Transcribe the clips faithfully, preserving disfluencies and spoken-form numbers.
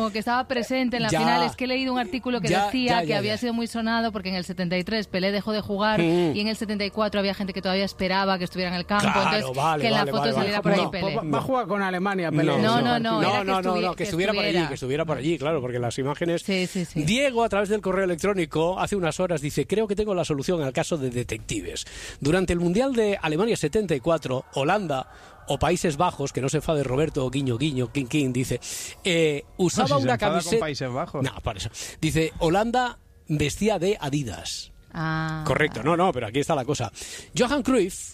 como que estaba presente en la ya, final. Es que he leído un artículo que ya, decía ya, ya, que había ya. sido muy sonado porque en el setenta y tres Pelé dejó de jugar Mm. y en el setenta y cuatro había gente que todavía esperaba que estuviera en el campo. Claro, entonces, vale, que en la vale, foto vale, saliera vale. por ahí No, Pelé. Va, va a jugar con Alemania, Pelé. No, no, no, no, era no, que no, estuvi- no, que que estuviera por allí, estuviera. que estuviera por allí, claro, porque las imágenes... Sí, sí, sí. Diego, a través del correo electrónico, hace unas horas dice, creo que tengo la solución al caso de detectives. Durante el Mundial de Alemania setenta y cuatro, Holanda o Países Bajos, que no se enfade Roberto, guiño, guiño, king, king, dice, eh, usaba No, si se una enfada con camiseta... Países Bajos. No, por eso. Dice, Holanda vestía de Adidas. Ah. Correcto, no, no, pero aquí está la cosa. Johan Cruyff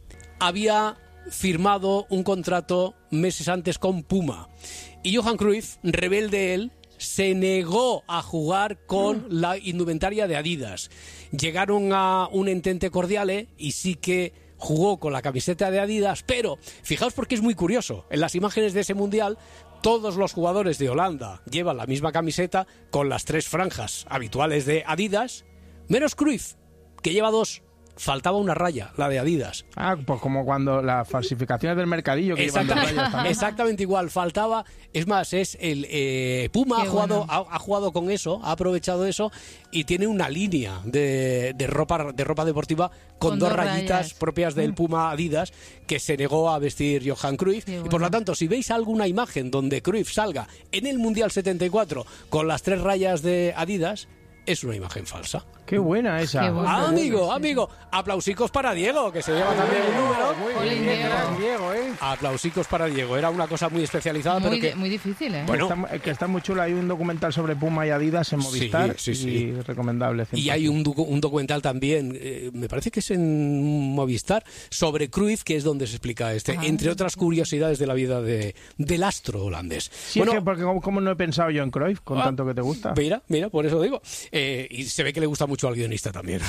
había firmado un contrato meses antes con Puma. Y Johan Cruyff, rebelde él, se negó a jugar con la indumentaria de Adidas. Llegaron a un entente cordial, ¿eh? Y sí que jugó con la camiseta de Adidas, pero fijaos porque es muy curioso. En las imágenes de ese mundial, todos los jugadores de Holanda llevan la misma camiseta con las tres franjas habituales de Adidas, menos Cruyff, que lleva dos. Faltaba una raya, la de Adidas. Ah, pues como cuando las falsificaciones del mercadillo que llevan dos Exactamente, rayas también. exactamente igual, faltaba, es más, es el eh, Puma Qué ha jugado, bueno. ha, ha jugado con eso, ha aprovechado eso y tiene una línea de, de ropa de ropa deportiva con, Con dos dos rayitas rayas. propias del Puma Adidas que se negó a vestir Johan Cruyff. Qué Y por bueno. lo tanto, si veis alguna imagen donde Cruyff salga en el Mundial setenta y cuatro con las tres rayas de Adidas, es una imagen falsa. Qué buena esa. Qué buena. Ah, amigo, amigo, aplausicos para Diego, que se lleva también el número. Muy Jolín, bien, Diego. gran Diego, ¿eh? Aplausicos para Diego, era una cosa muy especializada, Muy, pero que... di- muy difícil, ¿eh? Bueno. Está, que está muy chulo. Hay un documental sobre Puma y Adidas en Movistar. Sí, sí, sí. Y recomendable. Y hay un, docu- un documental también, eh, me parece que es en Movistar, sobre Cruyff, que es donde se explica este, Ah. entre otras curiosidades de la vida de, del astro holandés. Sí, es que porque como, como no he pensado yo en Cruyff, con ah, tanto que te gusta. Mira, mira, por eso digo. Eh, y se ve que le gusta mucho al guionista también.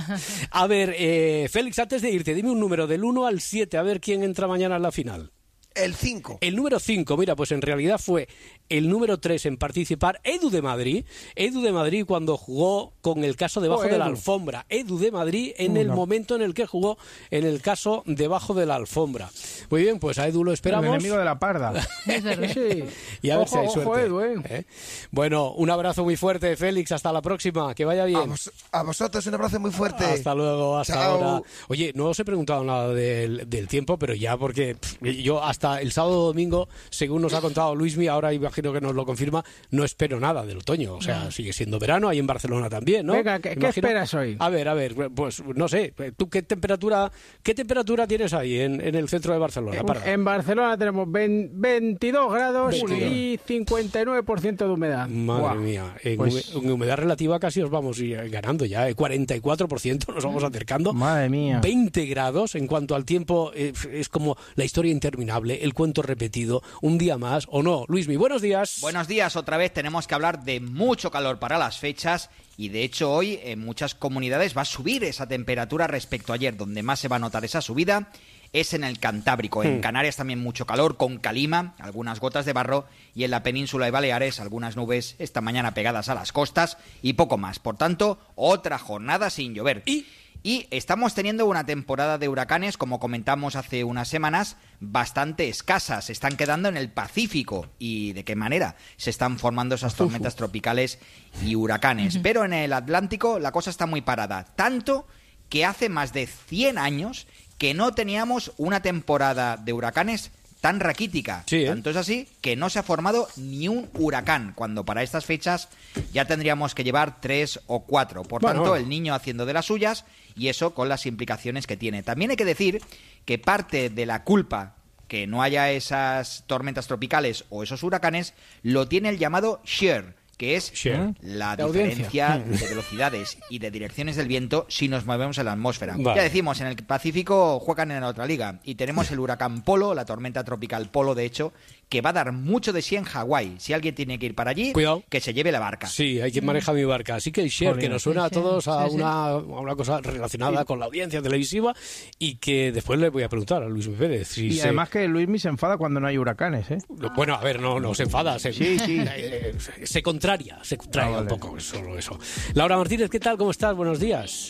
A ver, eh, Félix, antes de irte, dime un número del uno al siete, a ver quién entra mañana en la final. El cinco. El número cinco, mira, pues en realidad fue el número tres en participar, Edu de Madrid. Edu de Madrid cuando jugó con el caso debajo Oh, de la Edu. alfombra. Edu de Madrid en Uh, el no. momento en el que jugó en el caso debajo de la alfombra. Muy bien, pues a Edu lo esperamos. El enemigo de la parda. Es verdad. Sí. Y a ver Ojo, si hay ojo, suerte. Edu, ¿eh? ¿Eh? Bueno, un abrazo muy fuerte, Félix. Hasta la próxima. Que vaya A, bien. vos- a vosotros un abrazo muy fuerte. Hasta luego, hasta Chao. ahora. Oye, no os he preguntado nada del, del tiempo, pero ya porque pff, yo hasta el sábado domingo, según nos ha contado Luismi, ahora imagino que nos lo confirma, no espero nada del otoño. O sea, sigue siendo verano, ahí en Barcelona también, ¿no? Venga, ¿qué- qué Imagino. esperas hoy? A ver, a ver, pues no sé, ¿tú qué temperatura qué temperatura tienes ahí en, en el centro de Barcelona? Parra? En Barcelona tenemos vein- veintidós grados veintidós. y cincuenta y nueve por ciento de humedad. Madre Buah. mía, en, Pues- hume- en humedad relativa casi os vamos a ir ganando ya, ¿eh? cuarenta y cuatro por ciento nos vamos acercando. Madre mía. veinte grados en cuanto al tiempo, eh, es como la historia interminable, el cuento repetido, un día más, ¿o no? Luismi, buenos días. Buenos días, otra vez tenemos que hablar de mucho calor para las fechas y de hecho hoy en muchas comunidades va a subir esa temperatura respecto a ayer. Donde más se va a notar esa subida es en el Cantábrico. En Hmm. Canarias también mucho calor, con calima, algunas gotas de barro, y en la península de Baleares algunas nubes esta mañana pegadas a las costas y poco más. Por tanto, otra jornada sin llover. Y Y estamos teniendo una temporada de huracanes, como comentamos hace unas semanas, bastante escasa. Se están quedando en el Pacífico. ¿Y de qué manera se están formando esas tormentas tropicales y huracanes? Pero en el Atlántico la cosa está muy parada. Tanto que hace más de cien años que no teníamos una temporada de huracanes tan raquítica. Sí, ¿eh? Tanto es así que no se ha formado ni un huracán, cuando para estas fechas ya tendríamos que llevar tres o cuatro. Por Bueno, tanto, bueno. el niño haciendo de las suyas, y eso con las implicaciones que tiene. También hay que decir que parte de la culpa que no haya esas tormentas tropicales o esos huracanes lo tiene el llamado shear, que es Shear. la De audiencia. diferencia de velocidades y de direcciones del viento si nos movemos en la atmósfera. Vale. Ya decimos, en el Pacífico juegan en la otra liga y tenemos el huracán Polo, la tormenta tropical Polo, de hecho, que va a dar mucho de sí en Hawái. Si alguien tiene que ir para allí, Cuidado. que se lleve la barca. Sí, hay quien maneja mi barca. Así que el share, Jolín. que nos suena a Sí, sí. todos a Sí, sí. una, a una cosa relacionada con la audiencia televisiva y que después le voy a preguntar a Luis Pérez. Si Y se- además que Luismi se enfada cuando no hay huracanes, ¿eh? Bueno, a ver, no, no se enfada. Se, Sí, sí. eh, se contraria, se contraria Ah, vale. un poco, es solo eso. Laura Martínez, ¿qué tal? ¿Cómo estás? Buenos días.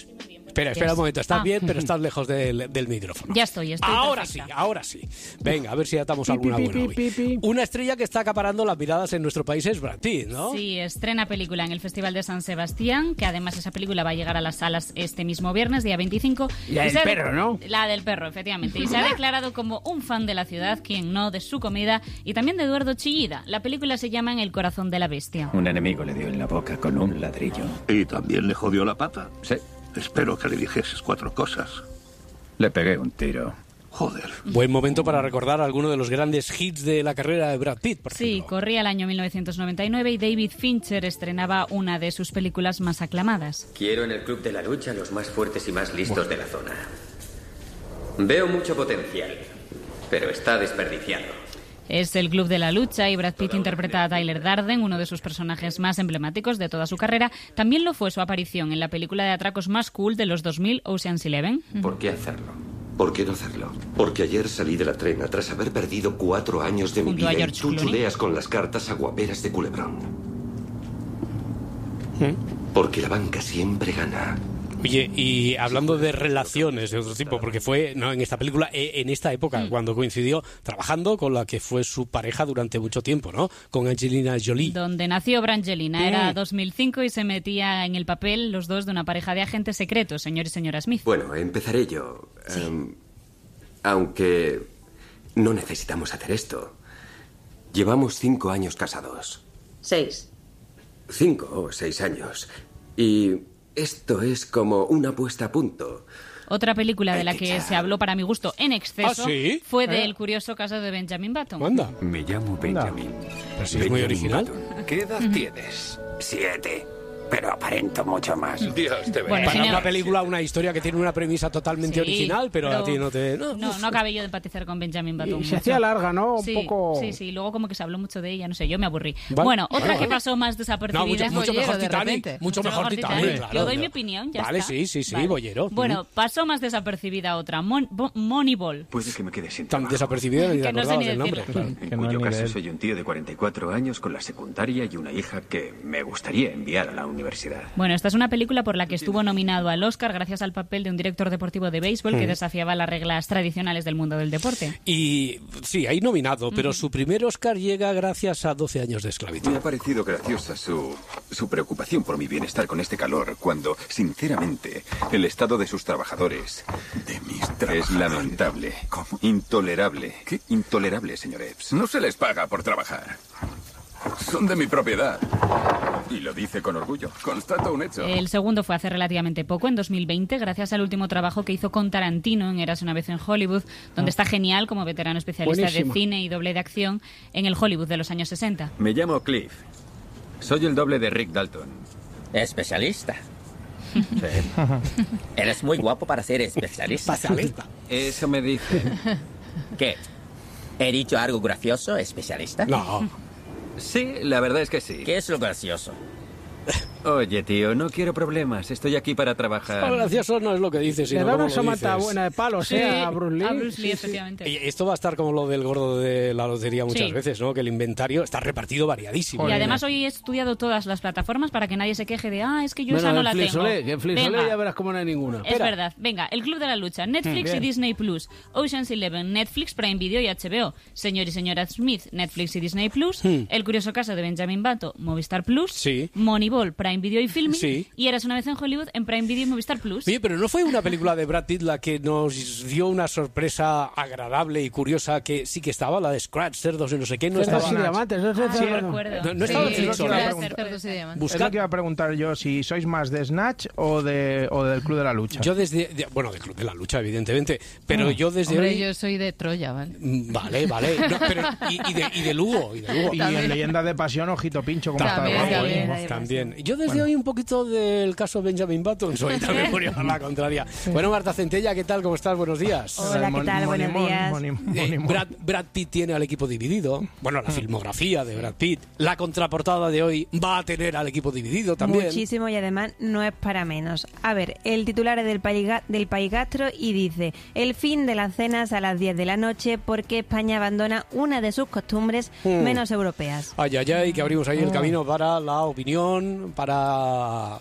Espera, espera Yes. un momento. Estás Ah. bien, pero estás lejos del, del micrófono. Ya estoy, estoy Ahora perfecta. sí, ahora sí. Venga, a ver si atamos Pi, alguna pi, buena pi, hoy. pi, pi. Una estrella que está acaparando las miradas en nuestro país es Brad Pitt, ¿no? Sí, estrena película en el Festival de San Sebastián, que además esa película va a llegar a las salas este mismo viernes, día veinticinco. La Y del se ha de- perro, ¿no? La del perro, efectivamente. Y se ha declarado como un fan de la ciudad, quien no, de su comida y también de Eduardo Chillida. La película se llama En el corazón de la bestia. Un enemigo le dio en la boca con un ladrillo. ¿Y también le jodió la pata? Sí, Espero que le dijeses cuatro cosas. le pegué un tiro. Joder. Buen momento para recordar algunos de los grandes hits de la carrera de Brad Pitt, por Sí, ejemplo. corría el año mil novecientos noventa y nueve y David Fincher estrenaba una de sus películas más aclamadas. Quiero en el Club de la Lucha los más fuertes y más listos de la zona. Veo mucho potencial, pero está desperdiciado. Es el Club de la Lucha y Brad Pitt interpreta a Tyler Darden, uno de sus personajes más emblemáticos de toda su carrera. También lo fue su aparición en la película de atracos más cool de los dos mil, Ocean's Eleven. ¿Por qué hacerlo? ¿Por qué no hacerlo? Porque ayer salí de la trena tras haber perdido cuatro años de mi Junto a vida y George tú Clooney. chuleas con las cartas aguaperas de Culebrón. Porque la banca siempre gana. Oye, y hablando de relaciones de otro tipo, porque fue no en esta película, eh, en esta época, cuando coincidió trabajando con la que fue su pareja durante mucho tiempo, ¿no? Con Angelina Jolie. Donde nació Brangelina. Era Mm. dos mil cinco y se metía en el papel los dos de una pareja de agentes secretos, señor y señora Smith. Bueno, empezaré yo. Em, aunque no necesitamos hacer esto. Llevamos cinco años casados. Seis. Cinco o seis años. Y esto es como una puesta a punto. Otra película de la que se habló, para mi gusto, en exceso, ¿Ah, sí? fue de ¿Eh? El curioso caso de Benjamin Button. Anda. Me llamo Benjamin. Pero sí es muy original. ¿Qué edad tienes? Siete. Pero aparento mucho más. Dios te Bueno, Para sin una el- película, una historia que tiene una premisa totalmente Sí, original, pero, a ti no te... No, No, no acabé yo de empatizar con Benjamin Button. Y se mucho. hacía larga, ¿no? Un Sí, poco... sí, sí, luego como que se habló mucho de ella, no sé, yo me aburrí. Vale, Bueno, otra vale, que vale. pasó más No, desapercibida. mucho, mucho Bollero, mejor de Titanic. repente. Mucho mejor Titanic, claro. Yo doy mi opinión, ya Vale, está. sí, sí, sí, Vale. bollero. Bueno, pasó más desapercibida otra, Mon- Bo- Moneyball. Puede que me quede sin Tan trabajo. desapercibido ni te Que no sé acordabas ni del nombre. decirlo. En Que no cuyo es ni de caso él. soy un tío de cuarenta y cuatro años con la secundaria y una hija que me gustaría enviar a la universidad. Bueno, esta es una película por la que estuvo nominado al Oscar gracias al papel de un director deportivo de béisbol que desafiaba las reglas tradicionales del mundo del deporte. Y sí, hay nominado, pero su primer Oscar llega gracias a doce años de esclavitud. Me ha parecido graciosa su, su preocupación por mi bienestar con este calor, cuando, sinceramente, el estado de sus trabajadores De mis es trabajadores. lamentable. ¿Cómo? Intolerable. ¿Qué? Intolerable, señor Epps. No se les paga por trabajar. Son de mi propiedad. Y lo dice con orgullo. Constato un hecho. El segundo fue hace relativamente poco, en dos mil veinte, gracias al último trabajo que hizo con Tarantino en Érase una vez en Hollywood, donde está genial como veterano especialista Buenísimo. de cine y doble de acción en el Hollywood de los años sesenta. Me llamo Cliff. Soy el doble de Rick Dalton. Especialista. Eres muy guapo para ser especialista. Eso me dice. ¿Qué? ¿He dicho algo gracioso, especialista? No, Sí, la verdad es que sí. ¿Qué es lo gracioso? Oye, tío, no quiero problemas. Estoy aquí para lo trabajar. gracioso no es lo que dices, Le sino da cómo una lo somata dices. buena de palos, Sí, ¿eh? A Bruce Lee. a Bruce Lee, Sí, sí. efectivamente. Y esto va a estar como lo del gordo de la lotería muchas Sí. veces, ¿no? Que el inventario está repartido variadísimo. Y además hoy he estudiado todas las plataformas para que nadie se queje de, ah, es que yo Bueno, esa no en la tengo. Flixolé, que en Flixolé Venga. ya verás cómo no hay ninguna. Es Espera. verdad. Venga, el Club de la Lucha. Netflix y Bien. Disney Plus. Ocean's Eleven, Netflix, Prime Video y H B O. Señor y señora Smith, Netflix y Disney Plus. Hmm. El curioso caso de Benjamin Button, Movistar Plus. Sí. Moneyball, Prime Video y Filming. Sí. Y Eras una vez en Hollywood en Prime Video y Movistar Plus. Oye, pero ¿no fue una película de Brad Pitt la que nos dio una sorpresa agradable y curiosa que sí que estaba, la de Scratch, Cerdos y no sé qué? No Cerdos estaba... y diamantes, eso es Ah, cerdos. no recuerdo. No- no estaba en Sí, Flixolé. iba a Cerdos ser Cerdos y Diamantes. Busca- Es lo que iba a preguntar yo, si sois más de Snatch o, de, o del Club de la Lucha. Yo desde... de- bueno, del Club de la Lucha, evidentemente, pero yo desde Hombre, hoy... yo soy de Troya, ¿vale? Mm, Vale, vale. No, pero, y, y de, y de Lugo, y de Lugo. Y También. en Leyenda de Pasión, Ojito Pincho, como está También, guapo, también. ¿eh? También. Yo desde hoy un poquito del caso Benjamin Button soy también por llevar la contraria. Bueno, Marta Centella, ¿qué tal? ¿Cómo estás? Buenos días. Hola, ¿qué Mon- tal? Buenos Monimón, días. Monim- Eh, Monimón. Brad, Brad Pitt tiene al equipo dividido. Bueno, la filmografía de Brad Pitt. La contraportada de hoy va a tener al equipo dividido también. Muchísimo y además no es para menos. A ver, el titular es del País, Ga- del País Gastro y dice: el fin de las cenas a las diez de la noche porque España abandona una de sus costumbres Hmm. menos europeas. Ay, ay, ay, que abrimos ahí el Oh. camino para la opinión, para...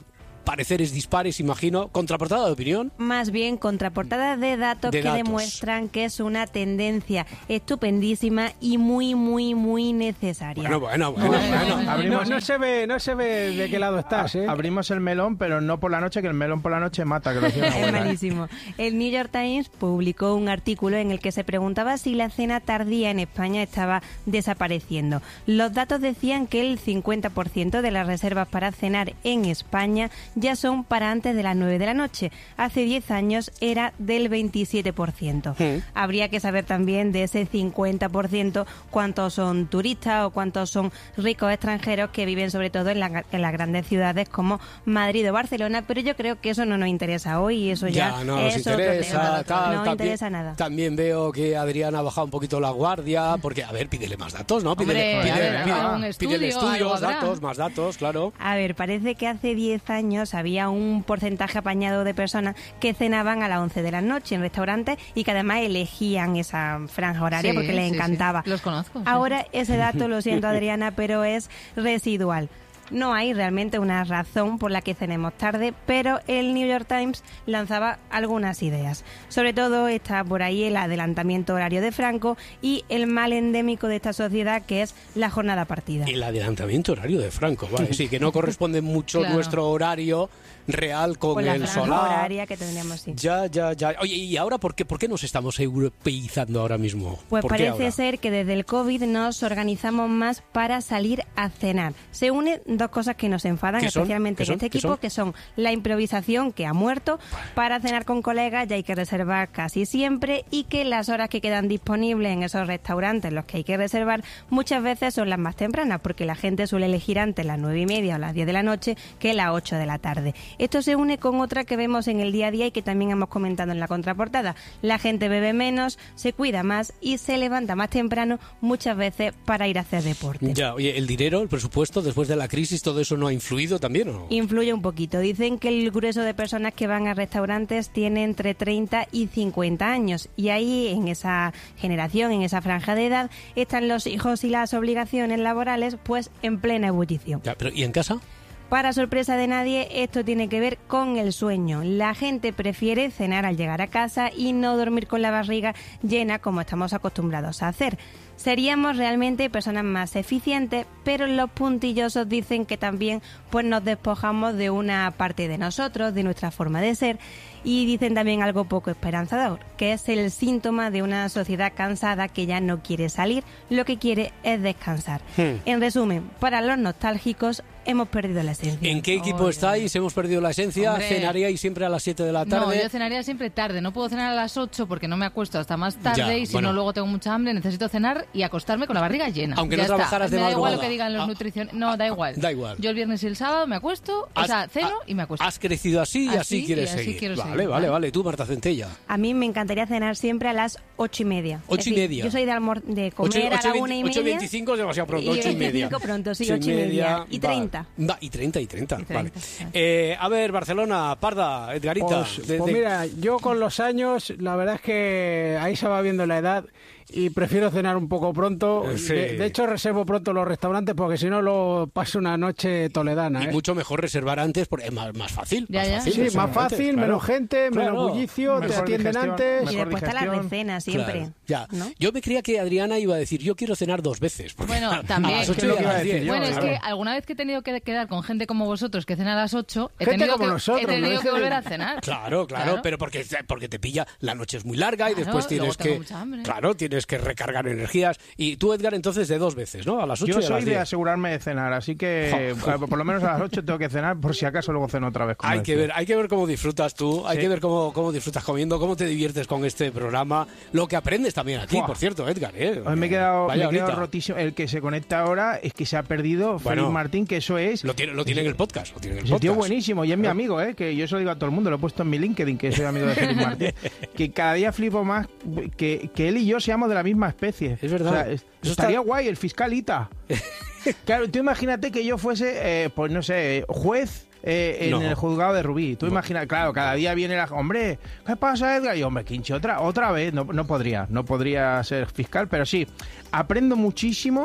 pareceres dispares, imagino. ¿Contraportada de opinión? Más bien contraportada de datos De que datos. demuestran que es una tendencia estupendísima y muy, muy, muy necesaria. Bueno, bueno, bueno. bueno. Abrimos, No, no se ve, no se ve de qué lado estás, ¿eh? abrimos el melón, pero no por la noche, que el melón por la noche mata, que lo decía una Es abuela, ¿eh? malísimo. El New York Times publicó un artículo en el que se preguntaba si la cena tardía en España estaba desapareciendo. Los datos decían que el cincuenta por ciento de las reservas para cenar en España ya son para antes de las nueve de la noche. Hace diez años era del veintisiete por ciento. Sí. Habría que saber también de ese cincuenta por ciento cuántos son turistas o cuántos son ricos extranjeros que viven sobre todo en, la- en las grandes ciudades como Madrid o Barcelona, pero yo creo que eso no nos interesa hoy y eso ya, Ya, no nos es otro interesa, tema. tal, no también, interesa nada. También veo que Adrián ha bajado un poquito la guardia, porque, a ver, pídele más datos, ¿no? Pídele, Hombre, pídele, a ver, pídele- algún pídele estudio, algo estudios, habrá. datos, más datos, claro. A ver, parece que hace diez años había un porcentaje apañado de personas que cenaban a las once de la noche en restaurantes y que además elegían esa franja horaria Sí, porque les sí, sí. encantaba. Los conozco. sí. Ahora ese dato, lo siento Adriana, pero es residual. No hay realmente una razón por la que cenemos tarde, pero el New York Times lanzaba algunas ideas. Sobre todo está por ahí el adelantamiento horario de Franco y el mal endémico de esta sociedad, que es la jornada partida. El adelantamiento horario de Franco, vale, sí, que no corresponde mucho Claro. nuestro horario real con Con la el franja solar. horaria que tendríamos, sí. Ya, ya, ya. Oye, ¿y ahora por qué, por qué nos estamos europeizando ahora mismo? Pues ¿Por qué parece ahora? ser que desde el COVID nos organizamos más para salir a cenar. Se unen dos cosas que nos enfadan, ¿Qué son? especialmente ¿Qué en son? este ¿Qué equipo, son? que son la improvisación, que ha muerto. Para cenar con colegas ya hay que reservar casi siempre, y que las horas que quedan disponibles en esos restaurantes en los que hay que reservar muchas veces son las más tempranas, porque la gente suele elegir antes las nueve y media o las diez de la noche que las ocho de la tarde. Esto se une con otra que vemos en el día a día y que también hemos comentado en la contraportada. La gente bebe menos, se cuida más y se levanta más temprano muchas veces para ir a hacer deporte. Ya, oye, el dinero, el presupuesto, después de la crisis, ¿todo eso no ha influido también o no? Influye un poquito. Dicen que el grueso de personas que van a restaurantes tiene entre treinta y cincuenta años, y ahí, en esa generación, en esa franja de edad, están los hijos y las obligaciones laborales pues en plena ebullición. Ya, pero ¿y en casa? Para sorpresa de nadie, esto tiene que ver con el sueño. La gente prefiere cenar al llegar a casa y no dormir con la barriga llena como estamos acostumbrados a hacer. Seríamos realmente personas más eficientes, pero los puntillosos dicen que también pues nos despojamos de una parte de nosotros, de nuestra forma de ser, y dicen también algo poco esperanzador, que es el síntoma de una sociedad cansada que ya no quiere salir, lo que quiere es descansar. Hmm. En resumen, para los nostálgicos, hemos perdido la esencia. ¿En qué equipo estáis? ¿Hemos perdido la esencia? Hombre. ¿Cenaríais siempre a las siete de la tarde? No, yo cenaría siempre tarde. No puedo cenar a las ocho porque no me acuesto hasta más tarde Ya, y si bueno. no luego tengo mucha hambre. Necesito cenar y acostarme con la barriga llena. Aunque Ya no está. trabajaras de Me da igual lo madrugada. que digan los Ah. nutricionistas. No, da igual. Da igual. Yo el viernes y el sábado me acuesto, o Has- sea, ceno ah, y me acuesto. Has crecido así y así, Así, quieres y así seguir. quiero vale, seguir, vale, ¿vale? vale. Tú, Marta Centella. A mí me encantaría cenar siempre a las ocho y media. Ocho Es y decir, media. Yo soy de, almor de comer Ocho- a ocho la veinte- una y ocho media. veinticinco es demasiado pronto, Y ocho y media. veinticinco pronto, sí, ocho y media. Y va. treinta. Va, y treinta, y treinta. Y Vale. treinta, Eh, a ver, Barcelona, Parda, Edgarita. Pues, de- pues de- mira, yo con los años, la verdad es que ahí se va viendo la edad y prefiero cenar un poco pronto. Eh, sí. De, de hecho, reservo pronto los restaurantes porque si no lo paso una noche toledana. Y ¿eh? mucho mejor reservar antes porque es más, más fácil. Ya, más ya. fácil Sí, reservar más antes, fácil, claro. menos gente, Claro. menos bullicio, te Mejor atienden digestión, antes. Y mejor después está la digestión. recena siempre. Claro, ya. ¿no? Yo me creía que Adriana iba a decir, yo quiero cenar dos veces. porque Bueno, a también. las Que ocho es lo y que a iba a las decir diez. yo, Bueno, es claro. que alguna vez que he tenido que quedar con gente como vosotros que cena a las ocho, he Gente tenido, como que, nosotros, he tenido ¿no? que volver a cenar. Claro, claro, Claro. pero porque, porque te pilla, la noche es muy larga y Claro, después tienes luego tengo que... mucha hambre. Claro, tienes que recargar energías. Y tú, Edgar, entonces de dos veces, ¿no? A las ocho Yo y a soy las de diez. asegurarme de cenar, así que Jo, jo. eh, por lo menos a las ocho tengo que cenar, por si acaso luego ceno otra vez. como Hay que decía. ver, hay que ver cómo disfrutas tú, hay Sí. que ver cómo, cómo disfrutas comiendo, cómo te diviertes con este programa, lo que aprendes también aquí, Buah. por cierto, Edgar. ¿eh? Hoy me he quedado, me Vaya he quedado horita. rotísimo. El que se conecta ahora es que se ha perdido Bueno. Félix Martín, que eso es... Lo tiene, lo tiene en el podcast, lo tiene en el Ese tío podcast. buenísimo, y es mi amigo, ¿eh? Que yo se lo digo a todo el mundo, lo he puesto en mi LinkedIn, que soy amigo de Félix Martín. Que cada día flipo más que, que él y yo seamos de la misma especie. Es verdad. O sea, es- Eso estaría está- guay, el fiscalita. Claro, tú imagínate que yo fuese, eh, pues no sé, juez eh, en No. el juzgado de Rubí. Tú imaginas, claro, cada día viene la... Hombre, ¿qué pasa, Edgar? Y hombre, Quinche, otra, otra vez. No, no podría, no podría ser fiscal, pero sí, aprendo muchísimo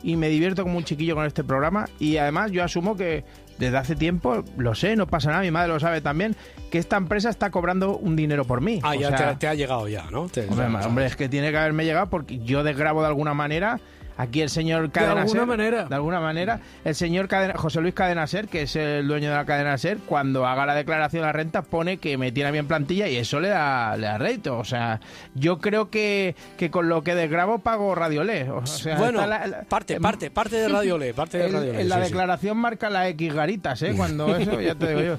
y me divierto como un chiquillo con este programa. Y además yo asumo que desde hace tiempo, lo sé, no pasa nada, mi madre lo sabe también, que esta empresa está cobrando un dinero por mí. Ah, o ya sea, te, te ha llegado ya, ¿no? Te, hombre, ya, hombre, es que tiene que haberme llegado porque yo desgrabo de alguna manera. Aquí el señor Cadena De alguna Ser, manera. De alguna manera. El señor Cadena, José Luis Cadena Ser, que es el dueño de la Cadena Ser, cuando haga la declaración de la renta pone que me tiene bien plantilla y eso le da, le da rédito. O sea, yo creo que, que con lo que desgrabo pago Radio Le. O sea, bueno, la, la, parte, parte, parte de Radio Le, parte de el, Radio Le. En la sí, declaración sí. marca la X garitas, ¿eh? Cuando eso, ya te digo yo.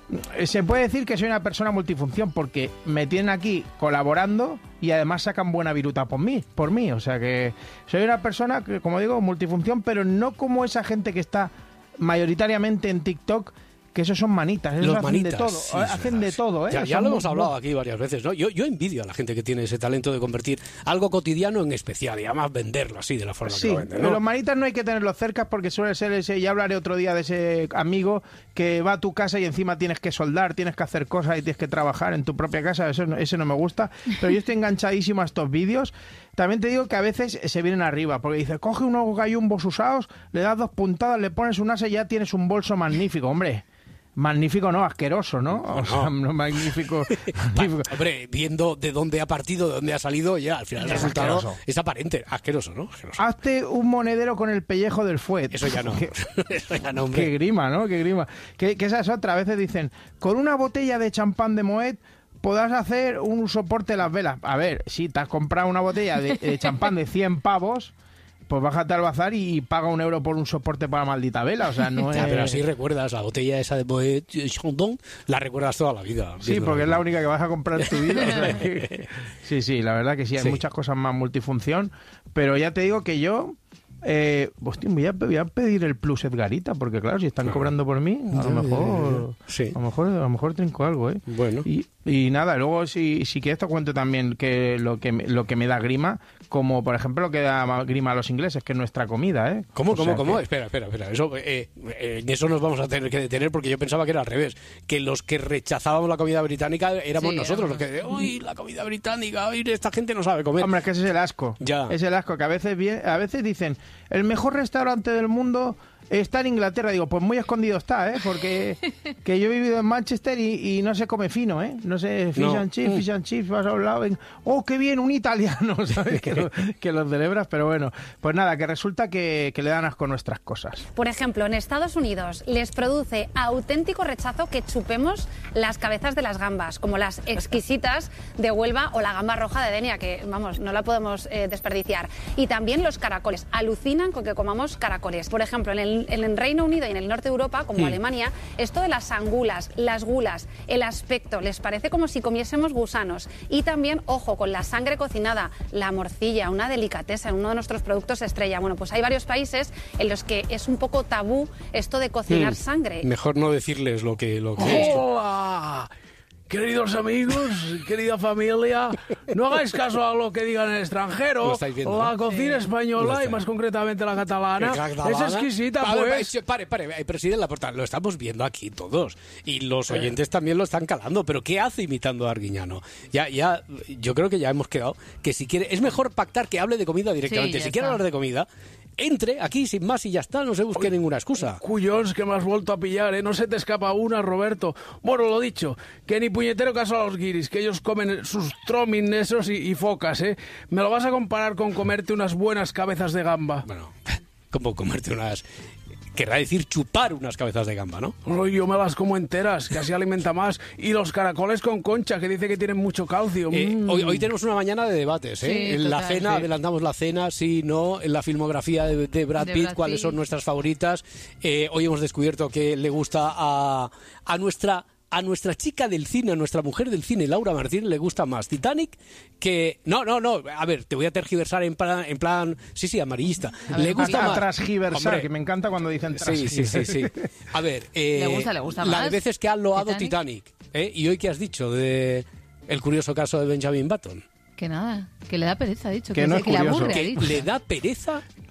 Se puede decir que soy una persona multifunción porque me tienen aquí colaborando y además sacan buena viruta por mí, por mí. O sea que soy una persona que, como digo, multifunción, pero no como esa gente que está mayoritariamente en TikTok, que esos son manitas, esos Los hacen manitas, de todo, sí, hacen de todo, ¿eh? Ya, ya Son lo hemos muy- hablado aquí varias veces, ¿no? Yo, yo envidio a la gente que tiene ese talento de convertir algo cotidiano en especial y además venderlo así de la forma Sí, que lo venden, pero ¿no? los manitas no hay que tenerlos cerca porque suele ser ese, ya hablaré otro día de ese amigo que va a tu casa y encima tienes que soldar, tienes que hacer cosas y tienes que trabajar en tu propia casa, eso no- ese no me gusta, pero yo estoy enganchadísimo a estos vídeos. También te digo que a veces se vienen arriba, porque dices, coge unos gallumbos usados, le das dos puntadas, le pones un asa y ya tienes un bolso magnífico, hombre. Magnífico no, asqueroso, ¿no? O sea, no magnífico. magnífico. Hombre, viendo de dónde ha partido, de dónde ha salido, ya al final el Es resultado asqueroso. es aparente, asqueroso, ¿no? Asqueroso. Hazte un monedero con el pellejo del fuet. Eso ya no, Qué- eso ya no, hombre. Qué grima, ¿no? Qué grima. Que, que esa es otra. A veces dicen, con una botella de champán de Moet podrás hacer un soporte de las velas. A ver, si te has comprado una botella de, de champán de cien pavos, pues bájate al bazar y paga un euro por un soporte para la maldita vela. O sea, no Ya, es... pero así recuerdas la botella esa de Moet Chandon, la recuerdas toda la vida. Sí, viéndola. porque es la única que vas a comprar en tu vida. O sea, que- sí, sí, la verdad que sí, hay Sí. muchas cosas más multifunción, pero ya te digo que yo... Eh, hostia, voy, a, voy a pedir el plus Edgarita, porque claro, si están cobrando por mí, a lo mejor Sí. a lo mejor, a lo mejor trinco algo, ¿eh? Bueno. Y, y nada, luego si, si quieres te cuento también que lo que me, lo que me da grima, como por ejemplo lo que da grima a los ingleses, que es nuestra comida, ¿eh? ¿Cómo, O cómo, sea cómo? que- Espera, espera, espera. Eso, eh, eh, en eso nos vamos a tener que detener porque yo pensaba que era al revés. Que los que rechazábamos la comida británica éramos Sí, nosotros. éramos Los que, uy, la comida británica, uy, esta gente no sabe comer. Hombre, es que ese es el asco. Ya. Es el asco, que a veces, vie- a veces dicen, el mejor restaurante del mundo está en Inglaterra. Digo, pues muy escondido está, ¿eh? Porque que yo he vivido en Manchester y, y no se come fino, ¿eh? No sé, fish No. and chips, Mm. fish and chips, vas a un lado, ven, oh, qué bien, un italiano, ¿sabes? Que lo, que lo celebras, pero bueno. Pues nada, que resulta que, que le dan asco nuestras cosas. Por ejemplo, en Estados Unidos les produce auténtico rechazo que chupemos las cabezas de las gambas, como las exquisitas de Huelva o la gamba roja de Denia, que vamos, no la podemos eh, desperdiciar. Y también los caracoles. Alucinan con que comamos caracoles. Por ejemplo, en el, en el Reino Unido y en el norte de Europa, como Mm. Alemania, esto de las angulas, las gulas, el aspecto, les parece como si comiésemos gusanos. Y también, ojo, con la sangre cocinada, la morcilla, una delicatesa, uno de nuestros productos estrella. Bueno, pues hay varios países en los que es un poco tabú esto de cocinar Mm. sangre. Mejor no decirles lo que, lo que es. ¡Hola! Queridos amigos, querida familia, no hagáis caso a lo que digan en el extranjero. Lo estáis viendo, La ¿no? cocina Lo española, y estáis. más concretamente la catalana, La es catalana. exquisita, Pare, pues. Pare, pare, pare, presidente Laporta, lo estamos viendo aquí todos. Y los oyentes también lo están calando. ¿Pero qué hace imitando a Arguiñano? Ya, ya, yo creo que ya hemos quedado que si quiere, es mejor pactar que hable de comida directamente. Sí, ya si quiere está. hablar de comida, entre aquí sin más y ya está, no se busque ninguna excusa. Cuyons, que me has vuelto a pillar, ¿eh? No se te escapa una, Roberto. Bueno, lo dicho, que ni puñetero caso a los guiris, que ellos comen sus trominesos y, y focas, ¿eh? Me lo vas a comparar con comerte unas buenas cabezas de gamba. Bueno, como comerte unas... Querrá decir chupar unas cabezas de gamba, ¿no? No, yo me las como enteras, que así alimenta más. Y los caracoles con concha, que dice que tienen mucho calcio. Eh, Mm. hoy, hoy tenemos una mañana de debates, ¿eh? Sí, en la total, cena, sí. adelantamos la cena, sí, no, en la filmografía de, de Brad De Pitt, Brad cuáles Pitt. son nuestras favoritas. Eh, hoy hemos descubierto que le gusta a, a nuestra... A nuestra chica del cine, a nuestra mujer del cine, Laura Martín, le gusta más Titanic que... No, no, no, a ver, te voy a tergiversar en plan, en plan sí, sí, amarillista. Le gusta a, más... a transgiversar, Hombre, que me encanta cuando dicen Sí, sí, sí, sí. A ver, eh, Le gusta, le gusta la más de veces que han loado Titanic. Titanic, ¿eh? Y hoy, ¿qué has dicho de el curioso caso de Benjamin Button? Que nada, que le da pereza, ha dicho. Que no se- es que le curioso. aburre, ha Que dicho. le da pereza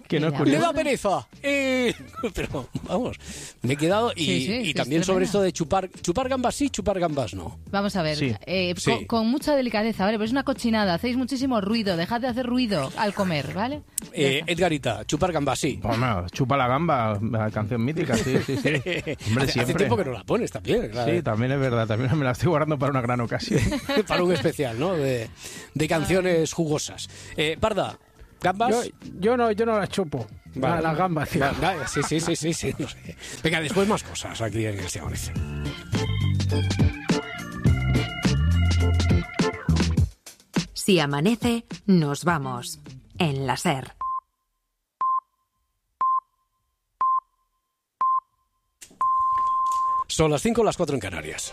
que no es Le curioso. da pereza. Eh, pero vamos, me he quedado y, Sí, sí, y que también es sobre tremendo. esto de chupar, chupar gambas sí, chupar gambas no. Vamos a ver, Sí. eh, Sí. Con, con mucha delicadeza, ¿vale? Pero es una cochinada, hacéis muchísimo ruido, dejad de hacer ruido al comer, ¿vale? Eh, Edgarita, chupar gambas sí. Bueno, chupa la gamba, la canción mítica, sí, sí, sí. Hombre, hace, siempre. hace tiempo que no la pones también. claro. Sí, también es verdad, también me la estoy guardando para una gran ocasión. Para un especial, ¿no? De, de canciones jugosas. Eh, Parda, ¿gambas? Yo, yo no, yo no las chupo. Vale. La- las gambas, tío. Va- va- Sí, sí, sí, sí, sí, no sé. Venga, después más cosas aquí en el Se Amanece. Si amanece, nos vamos. En la SER. Son las cinco, las cuatro en Canarias.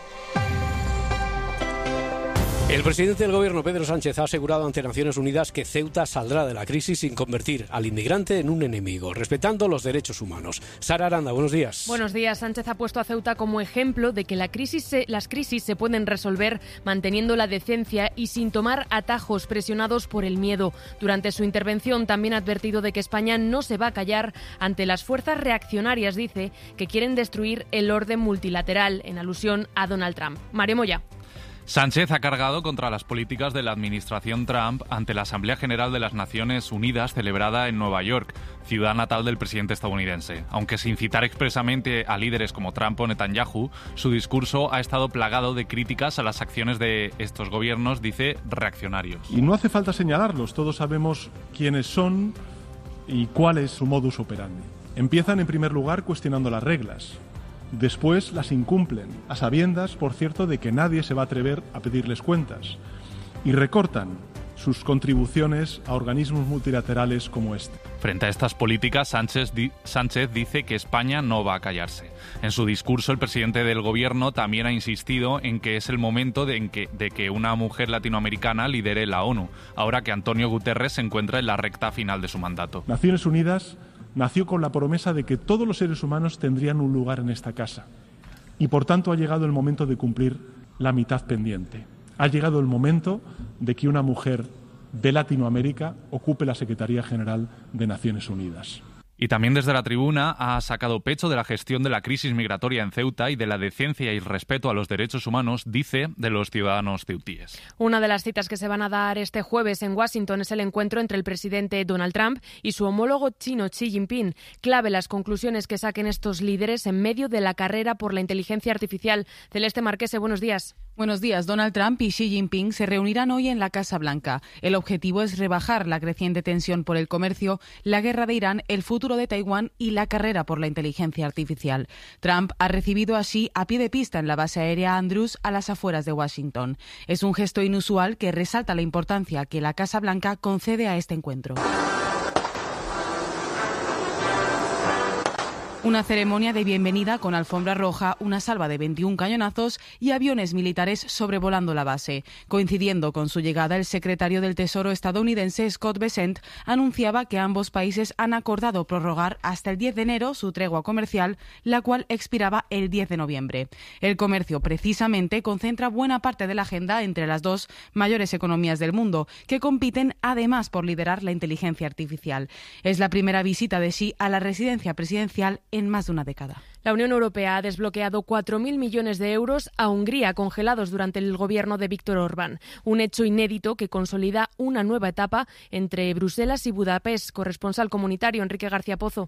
El presidente del gobierno, Pedro Sánchez, ha asegurado ante Naciones Unidas que Ceuta saldrá de la crisis sin convertir al inmigrante en un enemigo, respetando los derechos humanos. Sara Aranda, buenos días. Buenos días. Sánchez ha puesto a Ceuta como ejemplo de que la crisis se- las crisis se pueden resolver manteniendo la decencia y sin tomar atajos presionados por el miedo. Durante su intervención también ha advertido de que España no se va a callar ante las fuerzas reaccionarias, dice, que quieren destruir el orden multilateral, en alusión a Donald Trump. Mario Moya. Sánchez ha cargado contra las políticas de la administración Trump ante la Asamblea General de las Naciones Unidas celebrada en Nueva York, ciudad natal del presidente estadounidense. Aunque sin citar expresamente a líderes como Trump o Netanyahu, su discurso ha estado plagado de críticas a las acciones de estos gobiernos, dice, reaccionarios. Y no hace falta señalarlos, todos sabemos quiénes son y cuál es su modus operandi. Empiezan en primer lugar cuestionando las reglas. Después las incumplen, a sabiendas, por cierto, de que nadie se va a atrever a pedirles cuentas. Y recortan sus contribuciones a organismos multilaterales como este. Frente a estas políticas, Sánchez, di- Sánchez dice que España no va a callarse. En su discurso, el presidente del gobierno también ha insistido en que es el momento de, en que, de que una mujer latinoamericana lidere la ONU, ahora que Antonio Guterres se encuentra en la recta final de su mandato. Naciones Unidas nació con la promesa de que todos los seres humanos tendrían un lugar en esta casa. Y por tanto ha llegado el momento de cumplir la mitad pendiente. Ha llegado el momento de que una mujer de Latinoamérica ocupe la Secretaría General de Naciones Unidas. Y también desde la tribuna ha sacado pecho de la gestión de la crisis migratoria en Ceuta y de la decencia y respeto a los derechos humanos, dice, de los ciudadanos ceutíes. Una de las citas que se van a dar este jueves en Washington es el encuentro entre el presidente Donald Trump y su homólogo chino Xi Jinping. Clave las conclusiones que saquen estos líderes en medio de la carrera por la inteligencia artificial. Celeste Marquese, buenos días. Buenos días. Donald Trump y Xi Jinping se reunirán hoy en la Casa Blanca. El objetivo es rebajar la creciente tensión por el comercio, la guerra de Irán, el futuro de Taiwán y la carrera por la inteligencia artificial. Trump ha recibido a Xi a pie de pista en la base aérea Andrews, a las afueras de Washington. Es un gesto inusual que resalta la importancia que la Casa Blanca concede a este encuentro. Una ceremonia de bienvenida con alfombra roja, una salva de veintiún cañonazos y aviones militares sobrevolando la base. Coincidiendo con su llegada, el secretario del Tesoro estadounidense Scott Bessent anunciaba que ambos países han acordado prorrogar hasta el diez de enero su tregua comercial, la cual expiraba el diez de noviembre. El comercio, precisamente, concentra buena parte de la agenda entre las dos mayores economías del mundo, que compiten además por liderar la inteligencia artificial. Es la primera visita de Xi a la residencia presidencial en más de una década. La Unión Europea ha desbloqueado cuatro mil millones de euros a Hungría, congelados durante el gobierno de Víctor Orbán. Un hecho inédito que consolida una nueva etapa entre Bruselas y Budapest. Corresponsal comunitario Enrique García Pozo.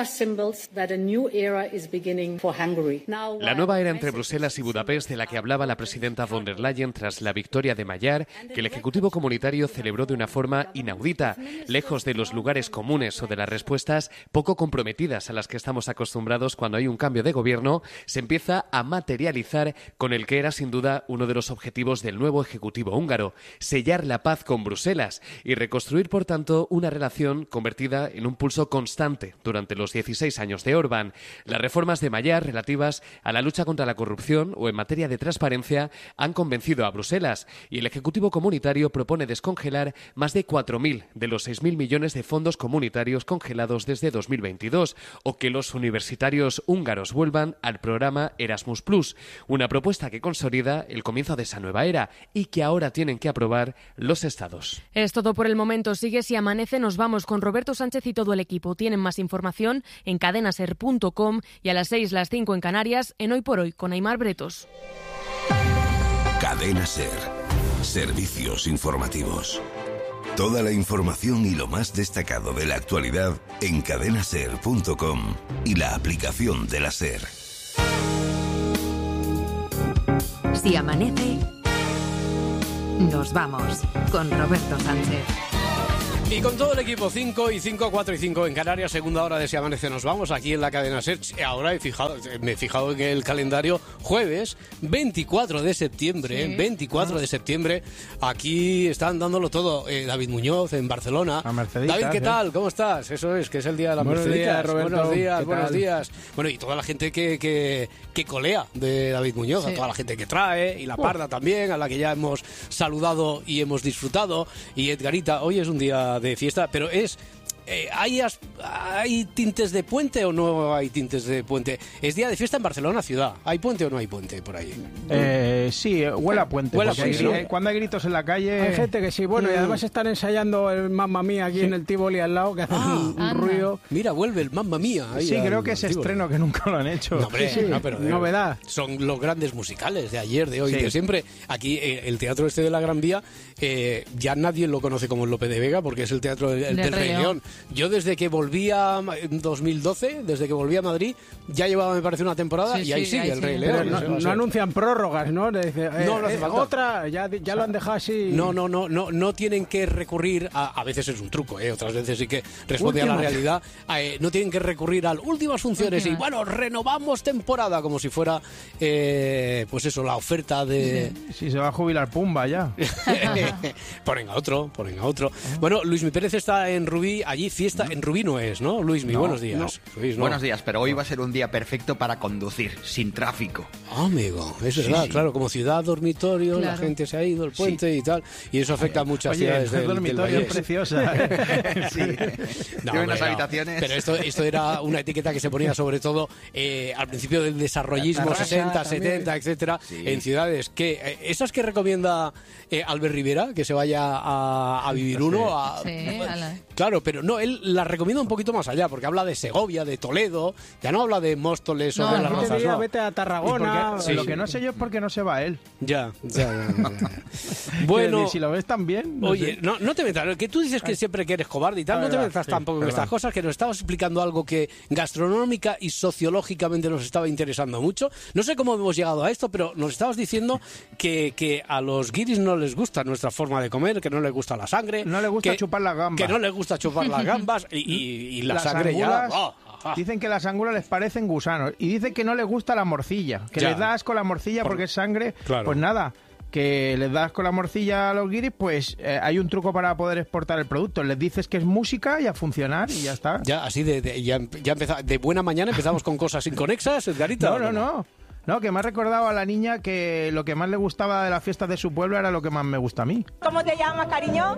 La nueva era entre Bruselas y Budapest, de la que hablaba la presidenta von der Leyen tras la victoria de Mayar, que el Ejecutivo Comunitario celebró de una forma inaudita, lejos de los lugares comunes o de las respuestas poco comprometidas a las que estamos acostumbrados cuando hay un cambio de gobierno, se empieza a materializar con el que era sin duda uno de los objetivos del nuevo Ejecutivo húngaro, sellar la paz con Bruselas y reconstruir, por tanto, una relación convertida en un pulso constante durante los dieciséis años de Orbán. Las reformas de Mayar relativas a la lucha contra la corrupción o en materia de transparencia han convencido a Bruselas y el Ejecutivo Comunitario propone descongelar más de cuatro mil de los seis mil millones de fondos comunitarios congelados desde dos mil veintidós, o que los universitarios húngaros húngaros vuelvan al programa Erasmus Plus, una propuesta que consolida el comienzo de esa nueva era y que ahora tienen que aprobar los estados. Es todo por el momento. Sigue Si Amanece. Nos vamos con Roberto Sánchez y todo el equipo. Tienen más información en cadenaser punto com y a las seis, las cinco en Canarias, en Hoy por Hoy, con Aimar Bretos. Cadena Ser. Servicios informativos. Toda la información y lo más destacado de la actualidad en cadenaser punto com y la aplicación de la Ser. Si amanece, nos vamos con Roberto Sánchez. Y con todo el equipo, cinco y cinco, cuatro y cinco en Canarias, segunda hora de Si Amanece nos vamos, aquí en la cadena SER. Ahora he fijado, me he fijado en el calendario, jueves veinticuatro de septiembre, sí. veinticuatro de septiembre, aquí están dándolo todo. Eh, David Muñoz en Barcelona. David, ¿qué tal? ¿Cómo estás? Eso es, que es el día de la Buenos Merceditas. días, Roberto. Buenos días, buenos tal? días. Bueno, y toda la gente que, que, que colea de David Muñoz, sí. a toda la gente que trae, y la Parda uh. también, a la que ya hemos saludado y hemos disfrutado, y Edgarita, hoy es un día de fiesta, pero es... Eh, ¿hay, as, ¿Hay tintes de puente o no hay tintes de puente? Es día de fiesta en Barcelona ciudad. ¿Hay puente o no hay puente por ahí? Eh, sí, huele a puente. Huele a puente sí, hay, ¿no? Cuando hay gritos en la calle... Hay gente que sí, bueno, mm. y además están ensayando el Mamma Mía aquí sí. en el Tivoli al lado, que hacen ah, un, un ruido. Mira, vuelve el Mamma Mía. Ahí sí, al, creo que es estreno, que nunca lo han hecho. No, hombre, sí, sí. no, pero, novedad. Son los grandes musicales de ayer, de hoy, sí. de siempre. Aquí, eh, el teatro este de la Gran Vía, eh, ya nadie lo conoce como el Lope de Vega, porque es el teatro del, de del Rey León. León. Yo desde que volví a en dos mil doce, desde que volví a Madrid, ya llevaba, me parece, una temporada sí, y ahí sí, sigue ahí el Rey sí. León. No, no, no anuncian prórrogas, ¿no? Dice, eh, no, no hace eh, falta. Otra, ya, ya lo han dejado así. No, no, no, no, no tienen que recurrir a, a veces es un truco, ¿eh? Otras veces sí que responde Última. a la realidad. Eh, no tienen que recurrir a últimas funciones Última. y bueno, renovamos temporada como si fuera, eh, pues eso, la oferta de. Si sí, se va a jubilar Pumba ya. Ponen a otro, ponen a otro. Bueno, Luismi Pérez está en Rubí, allí fiesta en Rubí no es, ¿no? Luismi, no, buenos días. No. Luis, no. Buenos días, pero hoy va a ser un día perfecto para conducir, sin tráfico. Ah, amigo, eso es sí, verdad, sí. claro, como ciudad dormitorio, claro. la gente se ha ido, el puente sí. y tal, y eso afecta a muchas Oye, ciudades del, el dormitorio del es preciosa. ¿eh? sí. No, Tiene unas no. habitaciones. Pero esto, esto era una etiqueta que se ponía sobre todo eh, al principio del desarrollismo sesenta, setenta, etcétera, sí. en ciudades que eh, esas que recomienda eh, Albert Rivera, que se vaya a, a vivir uno. A, sí, a claro, pero no, él la recomienda un poquito más allá, porque habla de Segovia, de Toledo, ya no habla de Móstoles no, o de Las Rozas. No, vete a Tarragona. Porque, sí. Lo que no sé yo es por qué no se va él. Ya, ya, ya. ya, ya. Bueno, si lo ves tan bien. No oye, sé. no, no te metas, que tú dices que siempre que eres cobarde y tal, no te metas sí, tampoco en estas cosas, que nos estabas explicando algo que gastronómica y sociológicamente nos estaba interesando mucho. No sé cómo hemos llegado a esto, pero nos estabas diciendo que, que a los guiris no les gusta nuestra forma de comer, que no les gusta la sangre. No les gusta que, chupar las gambas. Que no les gusta chupar las gambas y, y, y la las sangre angulas, ya... Oh. Ah. Dicen que las angulas les parecen gusanos y dicen que no les gusta la morcilla, que ya. les da asco la morcilla Por... porque es sangre. Claro. Pues nada, que les das con la morcilla a los guiris, pues eh, hay un truco para poder exportar el producto. Les dices que es música y a funcionar y ya está. Ya, así de, de ya, ya empezamos, de buena mañana empezamos con cosas inconexas, Edgarita. No, no, no. No, que me ha recordado a la niña que lo que más le gustaba de las fiestas de su pueblo era lo que más me gusta a mí. ¿Cómo te llamas, cariño?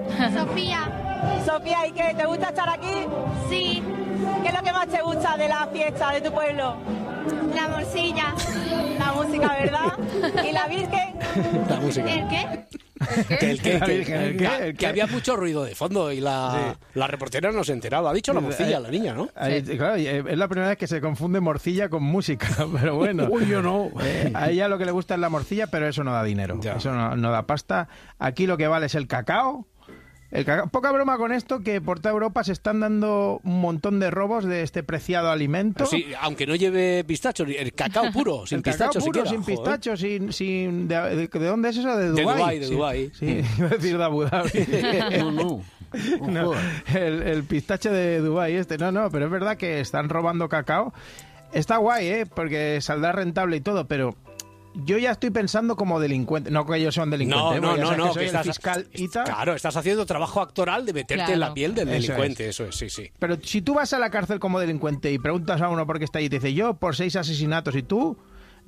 Sofía. Sofía, ¿y qué? ¿Te gusta estar aquí? Sí. ¿Qué es lo que más te gusta de la fiesta de tu pueblo? La morcilla. La música, ¿verdad? ¿Y la Virgen? La música. ¿El qué? Que, el que, que, que, que, que había mucho ruido de fondo y la, sí. la reportera no se enteraba. Ha dicho la morcilla, la niña, ¿no? Ahí, sí. Claro, es la primera vez que se confunde morcilla con música, pero bueno. Uy, yo no. Eh, a ella lo que le gusta es la morcilla, pero eso no da dinero. Ya. Eso no, no da pasta. Aquí lo que vale es el cacao. El cacao. Poca broma con esto, que por toda Europa se están dando un montón de robos de este preciado alimento. Sí, aunque no lleve pistacho, el cacao puro, sin el pistacho cacao puro, siquiera, sin joder. pistacho, sin... sin de, de, ¿De dónde es eso? ¿De Dubái? De Dubái, de sí, Dubái. Sí, iba a decir de Abu Dhabi. no, no. no el, el pistacho de Dubái este. No, no, pero es verdad que están robando cacao. Está guay, ¿eh? Porque saldrá rentable y todo, pero... Yo ya estoy pensando como delincuente, no que ellos son delincuentes, no, no, no, no, que soy que estás, el fiscal y tal. Claro, estás haciendo trabajo actoral de meterte claro. en la piel del Eso delincuente, es. eso es, sí, sí. Pero si tú vas a la cárcel como delincuente y preguntas a uno por qué está ahí y te dice yo por seis asesinatos y tú,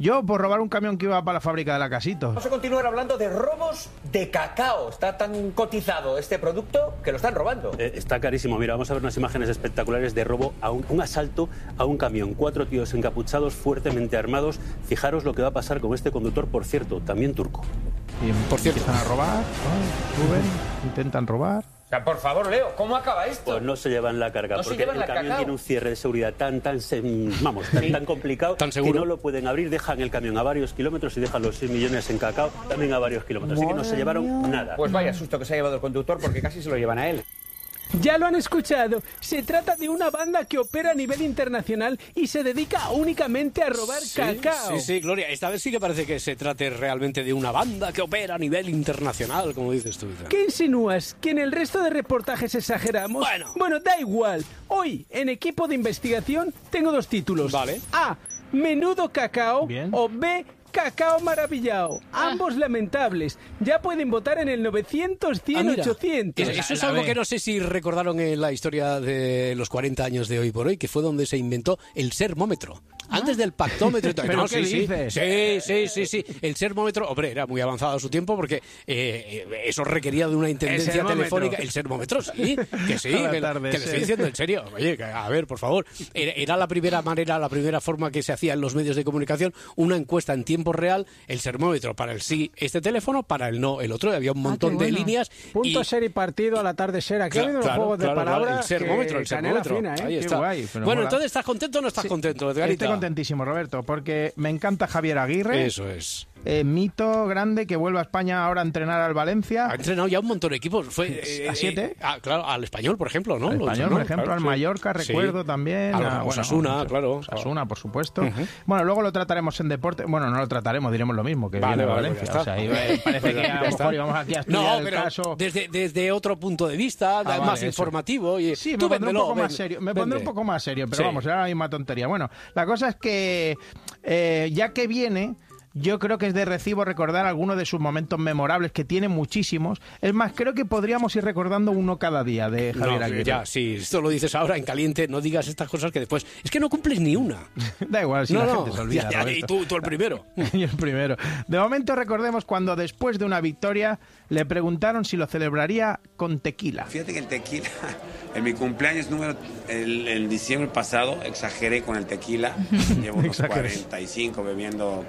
Yo por robar un camión que iba para la fábrica de la Casito. Vamos a continuar hablando de robos de cacao. Está tan cotizado este producto que lo están robando. Eh, está carísimo. Mira, vamos a ver unas imágenes espectaculares de robo a un, un asalto a un camión. Cuatro tíos encapuchados, fuertemente armados. Fijaros lo que va a pasar con este conductor, por cierto, también turco. Y por cierto, empiezan a robar, ¿no? Suben, intentan robar. O sea, por favor, Leo, ¿cómo acaba esto? Pues no se llevan la carga, no se porque llevan el la camión cacao. tiene un cierre de seguridad tan, tan, vamos, tan, tan complicado ¿Tan que seguro? no lo pueden abrir, dejan el camión a varios kilómetros y dejan los seis millones en cacao también a varios kilómetros. Así que no se llevaron nada. Pues vaya susto que se ha llevado el conductor porque casi se lo llevan a él. Ya lo han escuchado. Se trata de una banda que opera a nivel internacional y se dedica únicamente a robar Sí, cacao. Sí, sí, Gloria. Esta vez sí que parece que se trate realmente de una banda que opera a nivel internacional, como dices tú. ¿Qué insinúas? ¿Que en el resto de reportajes exageramos? Bueno. Bueno, da igual. Hoy, en Equipo de Investigación, tengo dos títulos. Vale. A. Menudo cacao. Bien. O B. Cacao maravillado. Ambos lamentables. Ya pueden votar en el novecientos, cien, Ah, mira. ochocientos. Eso, eso es algo que no sé si recordaron en la historia de los cuarenta años de Hoy por Hoy, que fue donde se inventó el sermómetro. Antes del pactómetro y todo. ¿Pero No, qué sí, dices? Sí, sí, sí, sí. El sermómetro, hombre, era muy avanzado a su tiempo porque eh, eso requería de una intendencia sermómetro. telefónica. El sermómetro, sí, que sí, Toda la que, tarde, que le sí. estoy diciendo en serio. Oye, que, a ver, por favor. Era, era la primera manera, la primera forma que se hacía en los medios de comunicación, una encuesta en tiempo real, el sermómetro para el sí, este teléfono, para el no, el otro. Había un montón qué de bueno. líneas. Punto y, ser y partido a la tarde ser. Aquí ha Claro, habido unos claro, juegos de claro, claro, palabras. el sermómetro, que el canela sermómetro. fina, ¿eh? Ahí Qué está. guay, pero bueno, mola. entonces, ¿estás contento o no estás contento, Edgarita? Estoy contentísimo, Roberto, porque me encanta Javier Aguirre. Eso es. Eh, mito grande que vuelve a España ahora a entrenar al Valencia. Ha entrenado ya un montón de equipos. Fue, eh, ¿A siete? eh, ah, claro, al Español, por ejemplo, ¿no? Al Lo Español, entrenó, por ejemplo, claro, al sí. Mallorca, Sí. recuerdo también. A los a- Osasuna, bueno, claro. Osasuna, por supuesto. Ujú. Bueno, luego lo trataremos en deporte. Bueno, no lo trataremos, diremos lo mismo, que Vale, viene a vale, Valencia. ya O sea, está. ahí, eh, parece Pues que ya a lo está. mejor íbamos aquí a estudiar No, el pero caso. desde, desde otro punto de vista, Ah, más vale, eso. informativo. Y, Sí, me tú pondré un véndelo, poco más ven, serio. Me pondré vende. un poco más serio, pero Sí. vamos, era la misma tontería. Bueno, la cosa es que eh, ya que viene, yo creo que es de recibo recordar algunos de sus momentos memorables, que tiene muchísimos. Es más, creo que podríamos ir recordando uno cada día de Javier No, Aguirre. ya, sí, esto lo dices ahora en caliente, no digas estas cosas que después... Es que no cumples ni una. Da igual, si No, la no, gente se olvida. ya, ya, y Roberto. tú, tú el primero. Y el primero. De momento recordemos cuando después de una victoria le preguntaron si lo celebraría con tequila. Fíjate que el tequila, en mi cumpleaños número, el, en diciembre pasado, exageré con el tequila. Llevo unos Exageres. cuarenta y cinco bebiendo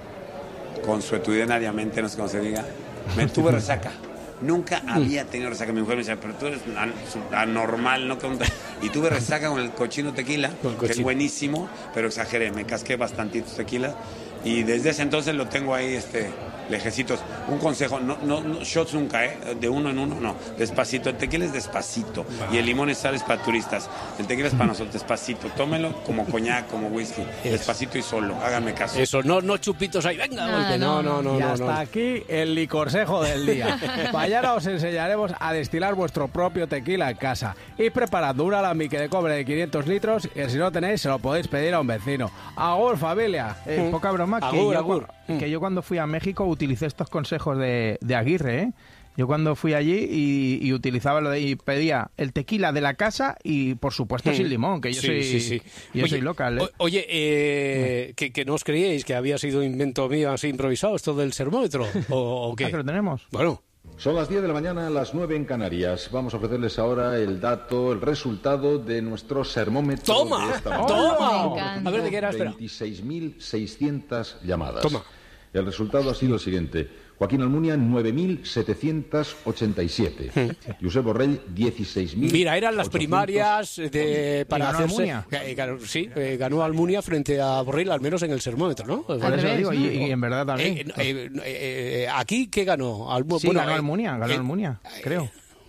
consuetudinariamente, no sé cómo se diga. Me tuve resaca. Nunca había tenido resaca. Mi mujer me decía, pero tú eres an- anormal, ¿no? Y tuve resaca con el cochino tequila, Con el que es cochino. buenísimo, pero exageré. Me casqué bastantitos tequila. Y desde ese entonces lo tengo ahí, este, lejecitos. Un consejo, no, no, no shots nunca, ¿eh? De uno en uno, no. Despacito. El tequila es despacito. Y el limón y sal es para turistas. El tequila es para nosotros, despacito. Tómelo como coñac, como whisky. Despacito y solo. Háganme caso. Eso, no, no chupitos ahí, venga, No, golpe. No, no, no, y no. hasta no. aquí el licorsejo del día. Mañana os enseñaremos a destilar vuestro propio tequila en casa. Ir preparando un alambique de cobre de quinientos litros y si no tenéis se lo podéis pedir a un vecino. Agur, familia. Eh, poca broma, que, Agur, yo, agur. que yo cuando fui a México utilicé estos consejos de, de Aguirre, ¿eh? Yo cuando fui allí y, y utilizaba lo de, y pedía el tequila de la casa y por supuesto Mm. sin limón, que yo Sí, soy sí, sí. yo Oye, soy local. ¿eh? o- Oye, eh, que, que no os creíais que había sido invento mío así improvisado esto del sermómetro, ¿o, o qué? Ah, que lo tenemos. Bueno. Son las diez de la mañana, las nueve en Canarias. Vamos a ofrecerles ahora el dato, el resultado de nuestro sermómetro. ¡Toma! de esta ¡Toma! mañana. A ver, ¿de qué era? Espera. veintiséis mil seiscientas llamadas. Toma. El resultado ha sido el siguiente. Joaquín Almunia, nueve mil setecientos ochenta y siete. Josep Borrell, dieciséis mil. Mira, eran las primarias de, para ganó hacerse... Almunia? Eh, ganó- sí, eh, ganó Almunia frente a Borrell, al menos en el sermómetro, ¿no? Por eso digo, y, y en verdad también. Eh, eh, eh, eh, ¿Aquí qué ganó? Almu- sí, bueno, ganó eh, Almunia, ganó eh, Almunia, creo.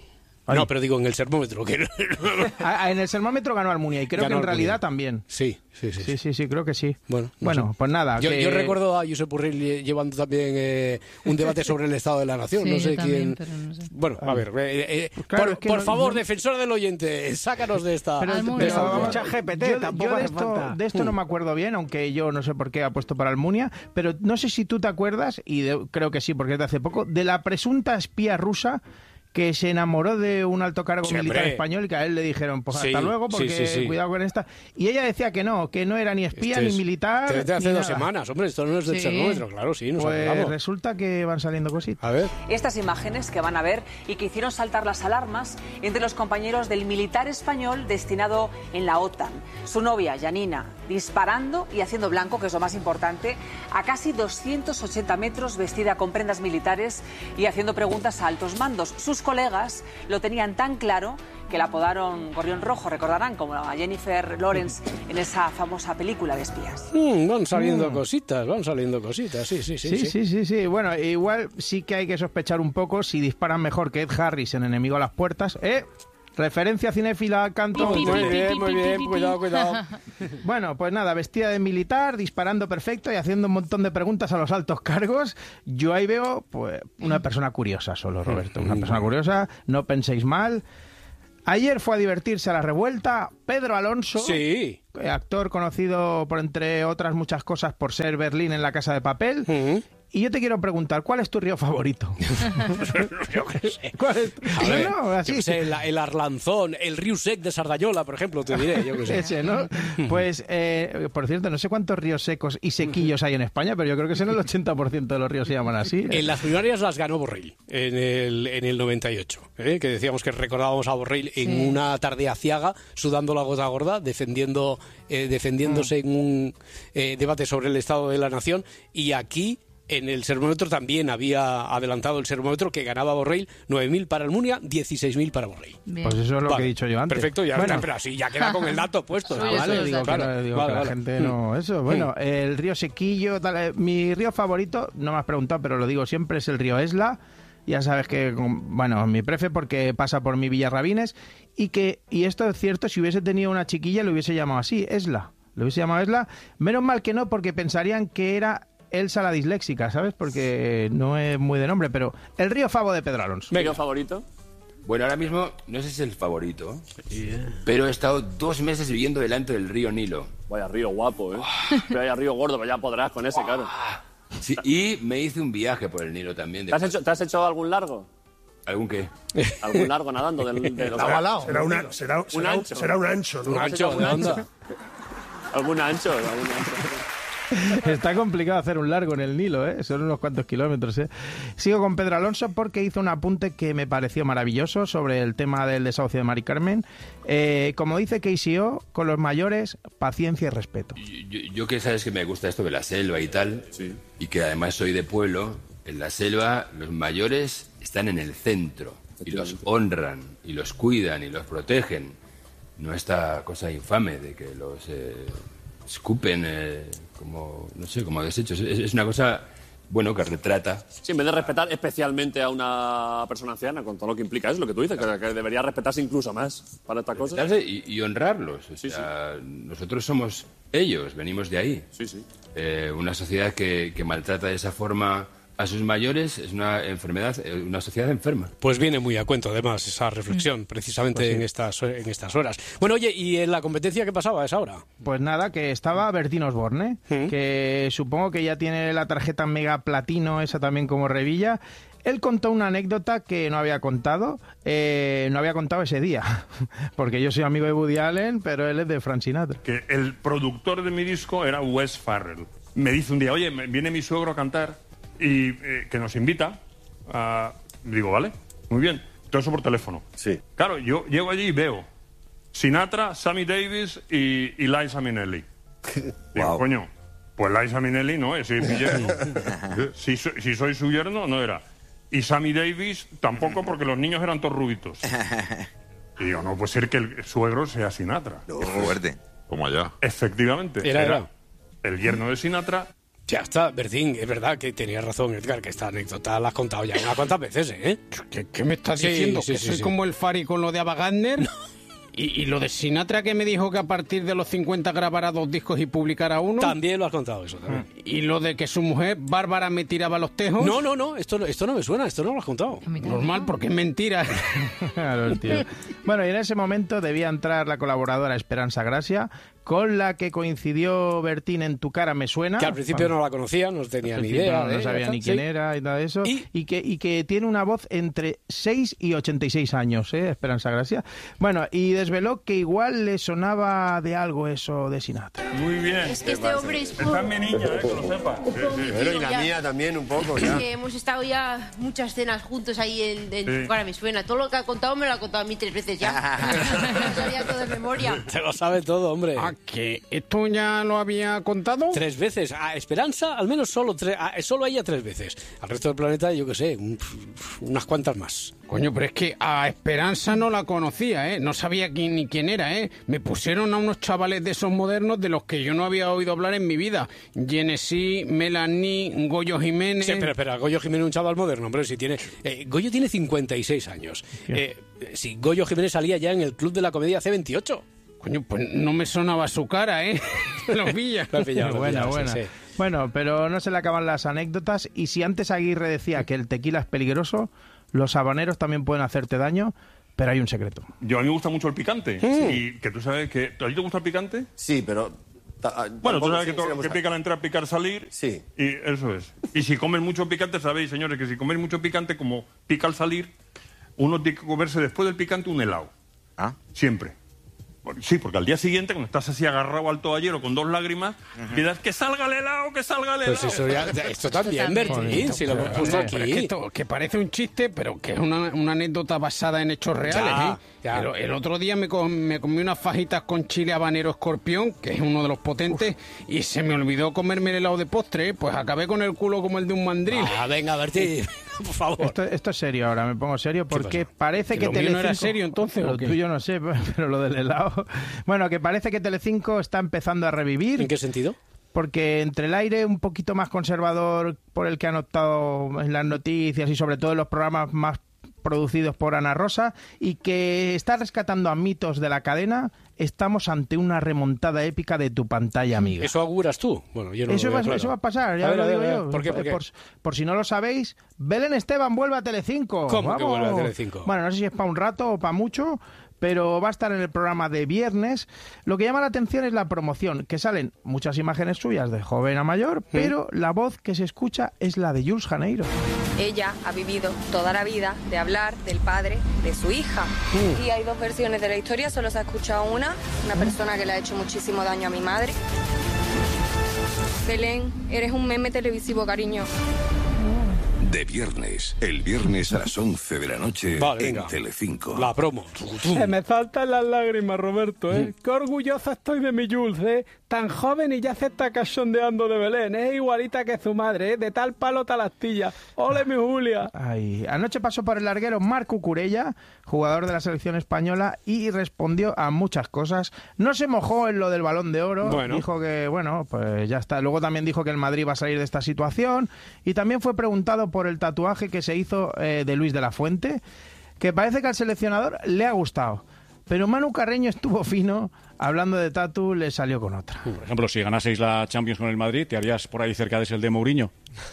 No, pero digo en el sermómetro. Que... Ah, en el sermómetro ganó Almunia y creo Ganó que en Almunia. realidad también. Sí, sí, sí. Sí, sí, sí, creo que sí. Bueno, no Bueno, sé. pues nada. Yo, que- yo recuerdo a Josep Borrell lle- llevando también eh, un debate sobre el estado de la nación. Sí, no yo sé también, quién. pero no sé. Bueno, a ver, eh, eh, claro, por, es que por no- favor, no- defensor del oyente, sácanos de esta. Pero, Almunia. pero esta vamos, duda. Mucha G P T, yo, tampoco yo de, hace esto, falta. de esto no me acuerdo bien, aunque yo no sé por qué ha puesto para Almunia, pero no sé si tú te acuerdas, y de- creo que sí, porque es de hace poco, de la presunta espía rusa que se enamoró de un alto cargo Sí, militar hombre. español y que a él le dijeron, pues Sí, hasta luego, porque sí, sí, sí. cuidado con esta. Y ella decía que no, que no era ni espía Este ni es- militar. Desde hace ni dos nada. semanas, hombre, esto no es del Sí. termómetro, claro, sí, nos Pues acordamos. resulta que van saliendo cositas. A ver. Estas imágenes que van a ver y que hicieron saltar las alarmas entre los compañeros del militar español destinado en la OTAN. Su novia, Janina, disparando y haciendo blanco, que es lo más importante, a casi doscientos ochenta metros, vestida con prendas militares y haciendo preguntas a altos mandos. Sus colegas lo tenían tan claro que la apodaron Gorrión Rojo, recordarán, como a Jennifer Lawrence en esa famosa película de espías. Mm, van saliendo Mm. cositas, van saliendo cositas, sí, sí, sí. Sí, sí, sí, sí. Bueno, igual sí que hay que sospechar un poco si disparan mejor que Ed Harris en Enemigo a las Puertas. ¿Eh? Referencia cinéfila, canto. Muy bien, muy bien, cuidado, cuidado. Bueno, pues nada, vestida de militar, disparando perfecto y haciendo un montón de preguntas a los altos cargos. Yo ahí veo, pues, una persona curiosa solo, Roberto. Una persona curiosa, no penséis mal. Ayer fue a divertirse a la revuelta Pedro Alonso, Sí. eh, actor conocido por, entre otras muchas cosas, por ser Berlín en La Casa de Papel. Y yo te quiero preguntar, ¿cuál es tu río favorito? Yo qué sé. ¿Cuál es? A No, ver, no, así. yo qué sé, el, el Arlanzón, el Río Sec de Sardañola, por ejemplo, te diré, yo qué sé. Ese, ¿no? Pues, eh, por cierto, no sé cuántos ríos secos y sequillos hay en España, pero yo creo que son el ochenta por ciento de los ríos se llaman así. En las primarias las ganó Borrell en el, en el noventa y ocho, ¿eh? Que decíamos que recordábamos a Borrell en Sí. una tarde aciaga, sudando la gota gorda, defendiendo, eh, defendiéndose en un eh, debate sobre el Estado de la Nación, y aquí en el sermómetro también había adelantado el sermómetro que ganaba Borrell nueve mil para Almunia, dieciséis mil para Borrell. Pues eso es lo Vale, que he dicho yo antes. Perfecto, ya, Bueno. pero así ya queda con el dato puesto. Ah, vale, digo, Claro, que, no- digo vale, que la vale. gente no... Eso, bueno, el río Sequillo, tal, eh, mi río favorito, no me has preguntado, pero lo digo siempre, es el río Esla. Ya sabes que, con- bueno, mi prefe porque pasa por mi Villarrabines, y que, y esto es cierto, si hubiese tenido una chiquilla lo hubiese llamado así, Esla. Lo hubiese llamado Esla. Menos mal que no, porque pensarían que era Elsa la disléxica, ¿sabes? Porque no es muy de nombre, pero el río Favo de Pedro Alonso. ¿Río favorito? Bueno, ahora mismo no sé si es el favorito, pero he estado dos meses viviendo delante del río Nilo. Vaya río guapo, ¿eh? Vaya río gordo, pero ya podrás con ese, claro. Sí, y me hice un viaje por el Nilo también. de- ¿Te has hecho, te has hecho algún largo? ¿Algún qué? ¿Algún largo nadando? Del, de los- Será, una- será- Un será- ancho. será un ancho, ¿no? Un ancho, un ancho. ¿Algún ancho? ¿Algún ancho? Está complicado hacer un largo en el Nilo, ¿eh? Son unos cuantos kilómetros, ¿eh? Sigo con Pedro Alonso porque hizo un apunte que me pareció maravilloso sobre el tema del desahucio de Mari Carmen. Eh, como dice K C O, con los mayores, paciencia y respeto. Yo, yo que sabes que me gusta esto de la selva y tal, y que además soy de pueblo, en la selva los mayores están en el centro y los honran y los cuidan y los protegen. No esta cosa infame de que los eh, escupen eh, como, no sé, como desechos. Es, es una cosa, bueno, que retrata. Sí, en vez de respetar especialmente a una persona anciana, con todo lo que implica, es lo que tú dices, que, que debería respetarse incluso más para estas cosas. Respetarse y, y honrarlos. O sea, nosotros somos ellos, venimos de ahí. Sí, sí. Eh, una sociedad que, que maltrata de esa forma a sus mayores es una enfermedad, eh, una sociedad enferma. Pues viene muy a cuento, además, esa reflexión, precisamente Pues sí. en estas en estas horas. Bueno, oye, ¿y en la competencia qué pasaba a esa hora? Pues nada, que estaba Bertín Osborne, que supongo que ya tiene la tarjeta mega platino, esa también como Revilla. Él contó una anécdota que no había contado, eh, no había contado ese día, porque yo soy amigo de Woody Allen, pero él es de Frank Sinatra. Que el productor de mi disco era Wes Farrell. Me dice un día, oye, me- viene mi suegro a cantar y eh, que nos invita. A... Digo, vale, muy bien. Todo eso por teléfono. Sí. Claro, yo llego allí y veo Sinatra, Sammy Davis y, y Liza Minnelli. Digo, coño, pues Liza Minnelli no es, es mi yerno. si, so- si soy su yerno, no era. Y Sammy Davis tampoco, porque los niños eran todos rubitos. Y digo, no puede ser que el suegro sea Sinatra. No, fuerte. Como allá. Efectivamente. Era, era. el yerno de Sinatra. Ya está, Bertín, es verdad que tenías razón, Edgar, que esta anécdota la has contado ya unas cuantas veces, ¿eh? ¿Qué, qué me estás Sí, diciendo? sí, ¿Que sí, soy sí. como el Fari con lo de Ava Gardner? ¿Y, y lo de Sinatra que me dijo que a partir de los cincuenta grabara dos discos y publicara uno? También lo has contado eso, también. ¿Y lo de que su mujer, Bárbara, me tiraba los tejos? No, no, no, esto, no- esto no me suena, esto no lo has contado. Normal, porque es mentira. Claro, tío. Bueno, y en ese momento debía entrar la colaboradora Esperanza Gracia, con la que coincidió Bertín en Tu cara me suena. Que al principio no la conocía, no tenía Al ni principio idea. No, de no sabía ella, ni sí. quién era y nada de eso. Y, que, y que tiene una voz entre seis y ochenta y seis años, ¿eh? Esperanza Gracia. Bueno, y desveló que igual le sonaba de algo eso de Sinatra. Muy bien. Es que este hombre es Esta es mi niña, eh, que lo sepa. un poco mi Pero y tío, la ya. mía también un poco, Es ya. que hemos estado ya muchas cenas juntos ahí en, en Sí. Tu cara me suena. Todo lo que ha contado me lo ha contado a mí tres veces ya. Lo sabía todo de memoria. Se lo sabe todo, hombre. ¿Ah, que esto ya lo había contado? Tres veces. A Esperanza, al menos solo tres, a- solo a ella tres veces. Al resto del planeta, yo qué sé, un- unas cuantas más. Coño, pero es que a Esperanza no la conocía, ¿eh? No sabía quién ni quién era, ¿eh? Me pusieron a unos chavales de esos modernos de los que yo no había oído hablar en mi vida. Genesí, Melanie, Goyo Jiménez... Sí, espera, espera, Goyo Jiménez es un chaval moderno, hombre, si tiene... eh, Goyo tiene cincuenta y seis años. Eh, sí, Goyo Jiménez salía ya en el Club de la Comedia hace veintiocho. Coño, pues no me sonaba su cara, ¿eh? Lo pilla. Lo has pillado, lo has Buena, pillado, buena. sí, sí. Bueno, pero no se le acaban las anécdotas. Y si antes Aguirre decía que el tequila es peligroso, los habaneros también pueden hacerte daño, pero hay un secreto. Yo a mí me gusta mucho el picante. Y que tú sabes que... ¿A ti te gusta el picante? Sí, pero... Bueno, tú sabes que, sí, to- sí, que pica al entrar, pica al salir. Sí. Y eso es. Y si comes mucho picante, sabéis, señores, que si coméis mucho picante, como pica al salir, uno tiene que comerse después del picante un helado. ¿Ah? Siempre. Por- Sí, porque al día siguiente, cuando estás así agarrado al toallero con dos lágrimas, pidas que salga el helado, que salga el helado. Pues eso ya- esto también, Bertín, si lo hemos puesto Pero es que, aquí. esto- que parece un chiste, pero que es una, una anécdota basada en hechos reales, Ya, ¿eh? ya. Pero el otro día me, com- me comí unas fajitas con chile habanero escorpión, que es uno de los potentes, y se me olvidó comerme el helado de postre, ¿eh? Pues acabé con el culo como el de un mandril. Ah, venga, Bertín, por favor. Esto, esto es serio ahora, me pongo serio, porque pasó? parece ¿Que que lo mío no era Telecinco- serio, entonces, o Lo qué? tuyo no sé, pero lo del helado... Bueno, que parece que Telecinco está empezando a revivir. ¿En qué sentido? Porque entre el aire un poquito más conservador por el que han optado en las noticias y sobre todo en los programas más producidos por Ana Rosa, y que está rescatando a mitos de la cadena, estamos ante una remontada épica de Tu pantalla amiga. ¿Eso auguras tú? Bueno, yo no Eso, lo va, veo claro. eso va a pasar, ya A ver, lo a ver, digo a ver, yo. ¿por qué, por qué? Por, por si no lo sabéis, Belén Esteban vuelve a Telecinco. ¿Cómo que Vamos. vuelve a Telecinco? Bueno, no sé si es para un rato o para mucho, pero va a estar en el programa de viernes. Lo que llama la atención es la promoción, que salen muchas imágenes suyas de joven a mayor, pero la voz que se escucha es la de Jules Janeiro. Ella ha vivido toda la vida de hablar del padre de su hija. Mm. Y hay dos versiones de la historia, solo se ha escuchado una, una persona que le ha hecho muchísimo daño a mi madre. Belén, eres un meme televisivo, cariño. De viernes, el viernes a las once de la noche Vale, en venga. Telecinco. La promo. Se me saltan las lágrimas, Roberto, ¿eh? Qué orgullosa estoy de mi Jules, ¿eh? Tan joven y ya se está cachondeando de Belén. Es igualita que su madre, ¿eh? De tal palo tal astilla. ¡Ole, mi Julia! Ay, anoche pasó por el larguero Marc Cucurella, jugador de la selección española, y respondió a muchas cosas. No se mojó en lo del Balón de Oro. Bueno. Dijo que, bueno, pues ya está. Luego también dijo que el Madrid va a salir de esta situación. Y también fue preguntado por el tatuaje que se hizo eh, de Luis de la Fuente, que parece que al seleccionador le ha gustado. Pero Manu Carreño estuvo fino, hablando de tatu, le salió con otra. Por ejemplo, si ganaseis la Champions con el Madrid, ¿te harías por ahí cerca de ese el de Mourinho?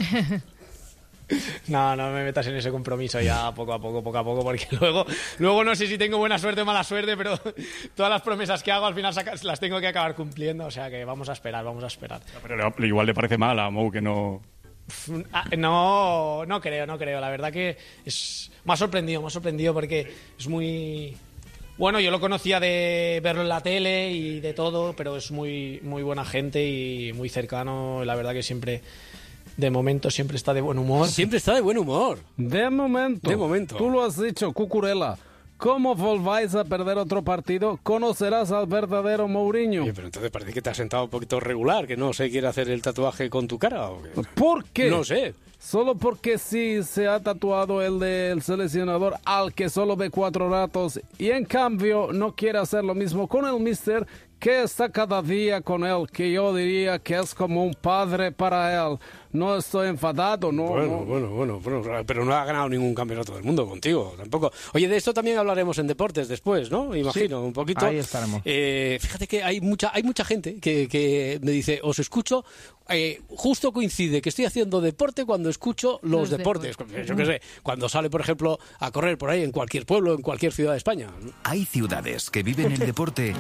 No, no me metas en ese compromiso ya poco a poco, poco a poco, porque luego, luego no sé si tengo buena suerte o mala suerte, pero todas las promesas que hago al final saca- las tengo que acabar cumpliendo, o sea que vamos a esperar, vamos a esperar. Pero le- igual le parece mal a Mou que no... Ah, no, no creo, no creo, la verdad que es, me ha sorprendido, me ha sorprendido porque es muy... Bueno, yo lo conocía de verlo en la tele y de todo, pero es muy, muy buena gente y muy cercano, la verdad que siempre... De momento siempre está de buen humor. Siempre está de buen humor. De momento. De momento. Tú lo has dicho, Cucurella. ¿Cómo volváis a perder otro partido? Conocerás al verdadero Mourinho. Oye, pero entonces parece que te has sentado un poquito regular, que no se quiere hacer el tatuaje con tu cara. ¿O qué? ¿Por qué? No sé. Solo porque sí se ha tatuado el del seleccionador al que solo ve cuatro ratos y en cambio no quiere hacer lo mismo con el mister que está cada día con él, que yo diría que es como un padre para él. No estoy enfadado, no. Bueno, no. bueno, bueno, bueno, pero no ha ganado ningún campeonato del mundo contigo, tampoco. Oye, de esto también hablaremos en deportes después, ¿no? Imagino, Sí, un poquito. ahí estaremos. Eh, fíjate que hay mucha, hay mucha gente que, que me dice, os escucho, eh, justo coincide que estoy haciendo deporte cuando escucho los, Los deportes. deportes. Yo qué sé, cuando sale, por ejemplo, a correr por ahí en cualquier pueblo, en cualquier ciudad de España. Hay ciudades que viven el deporte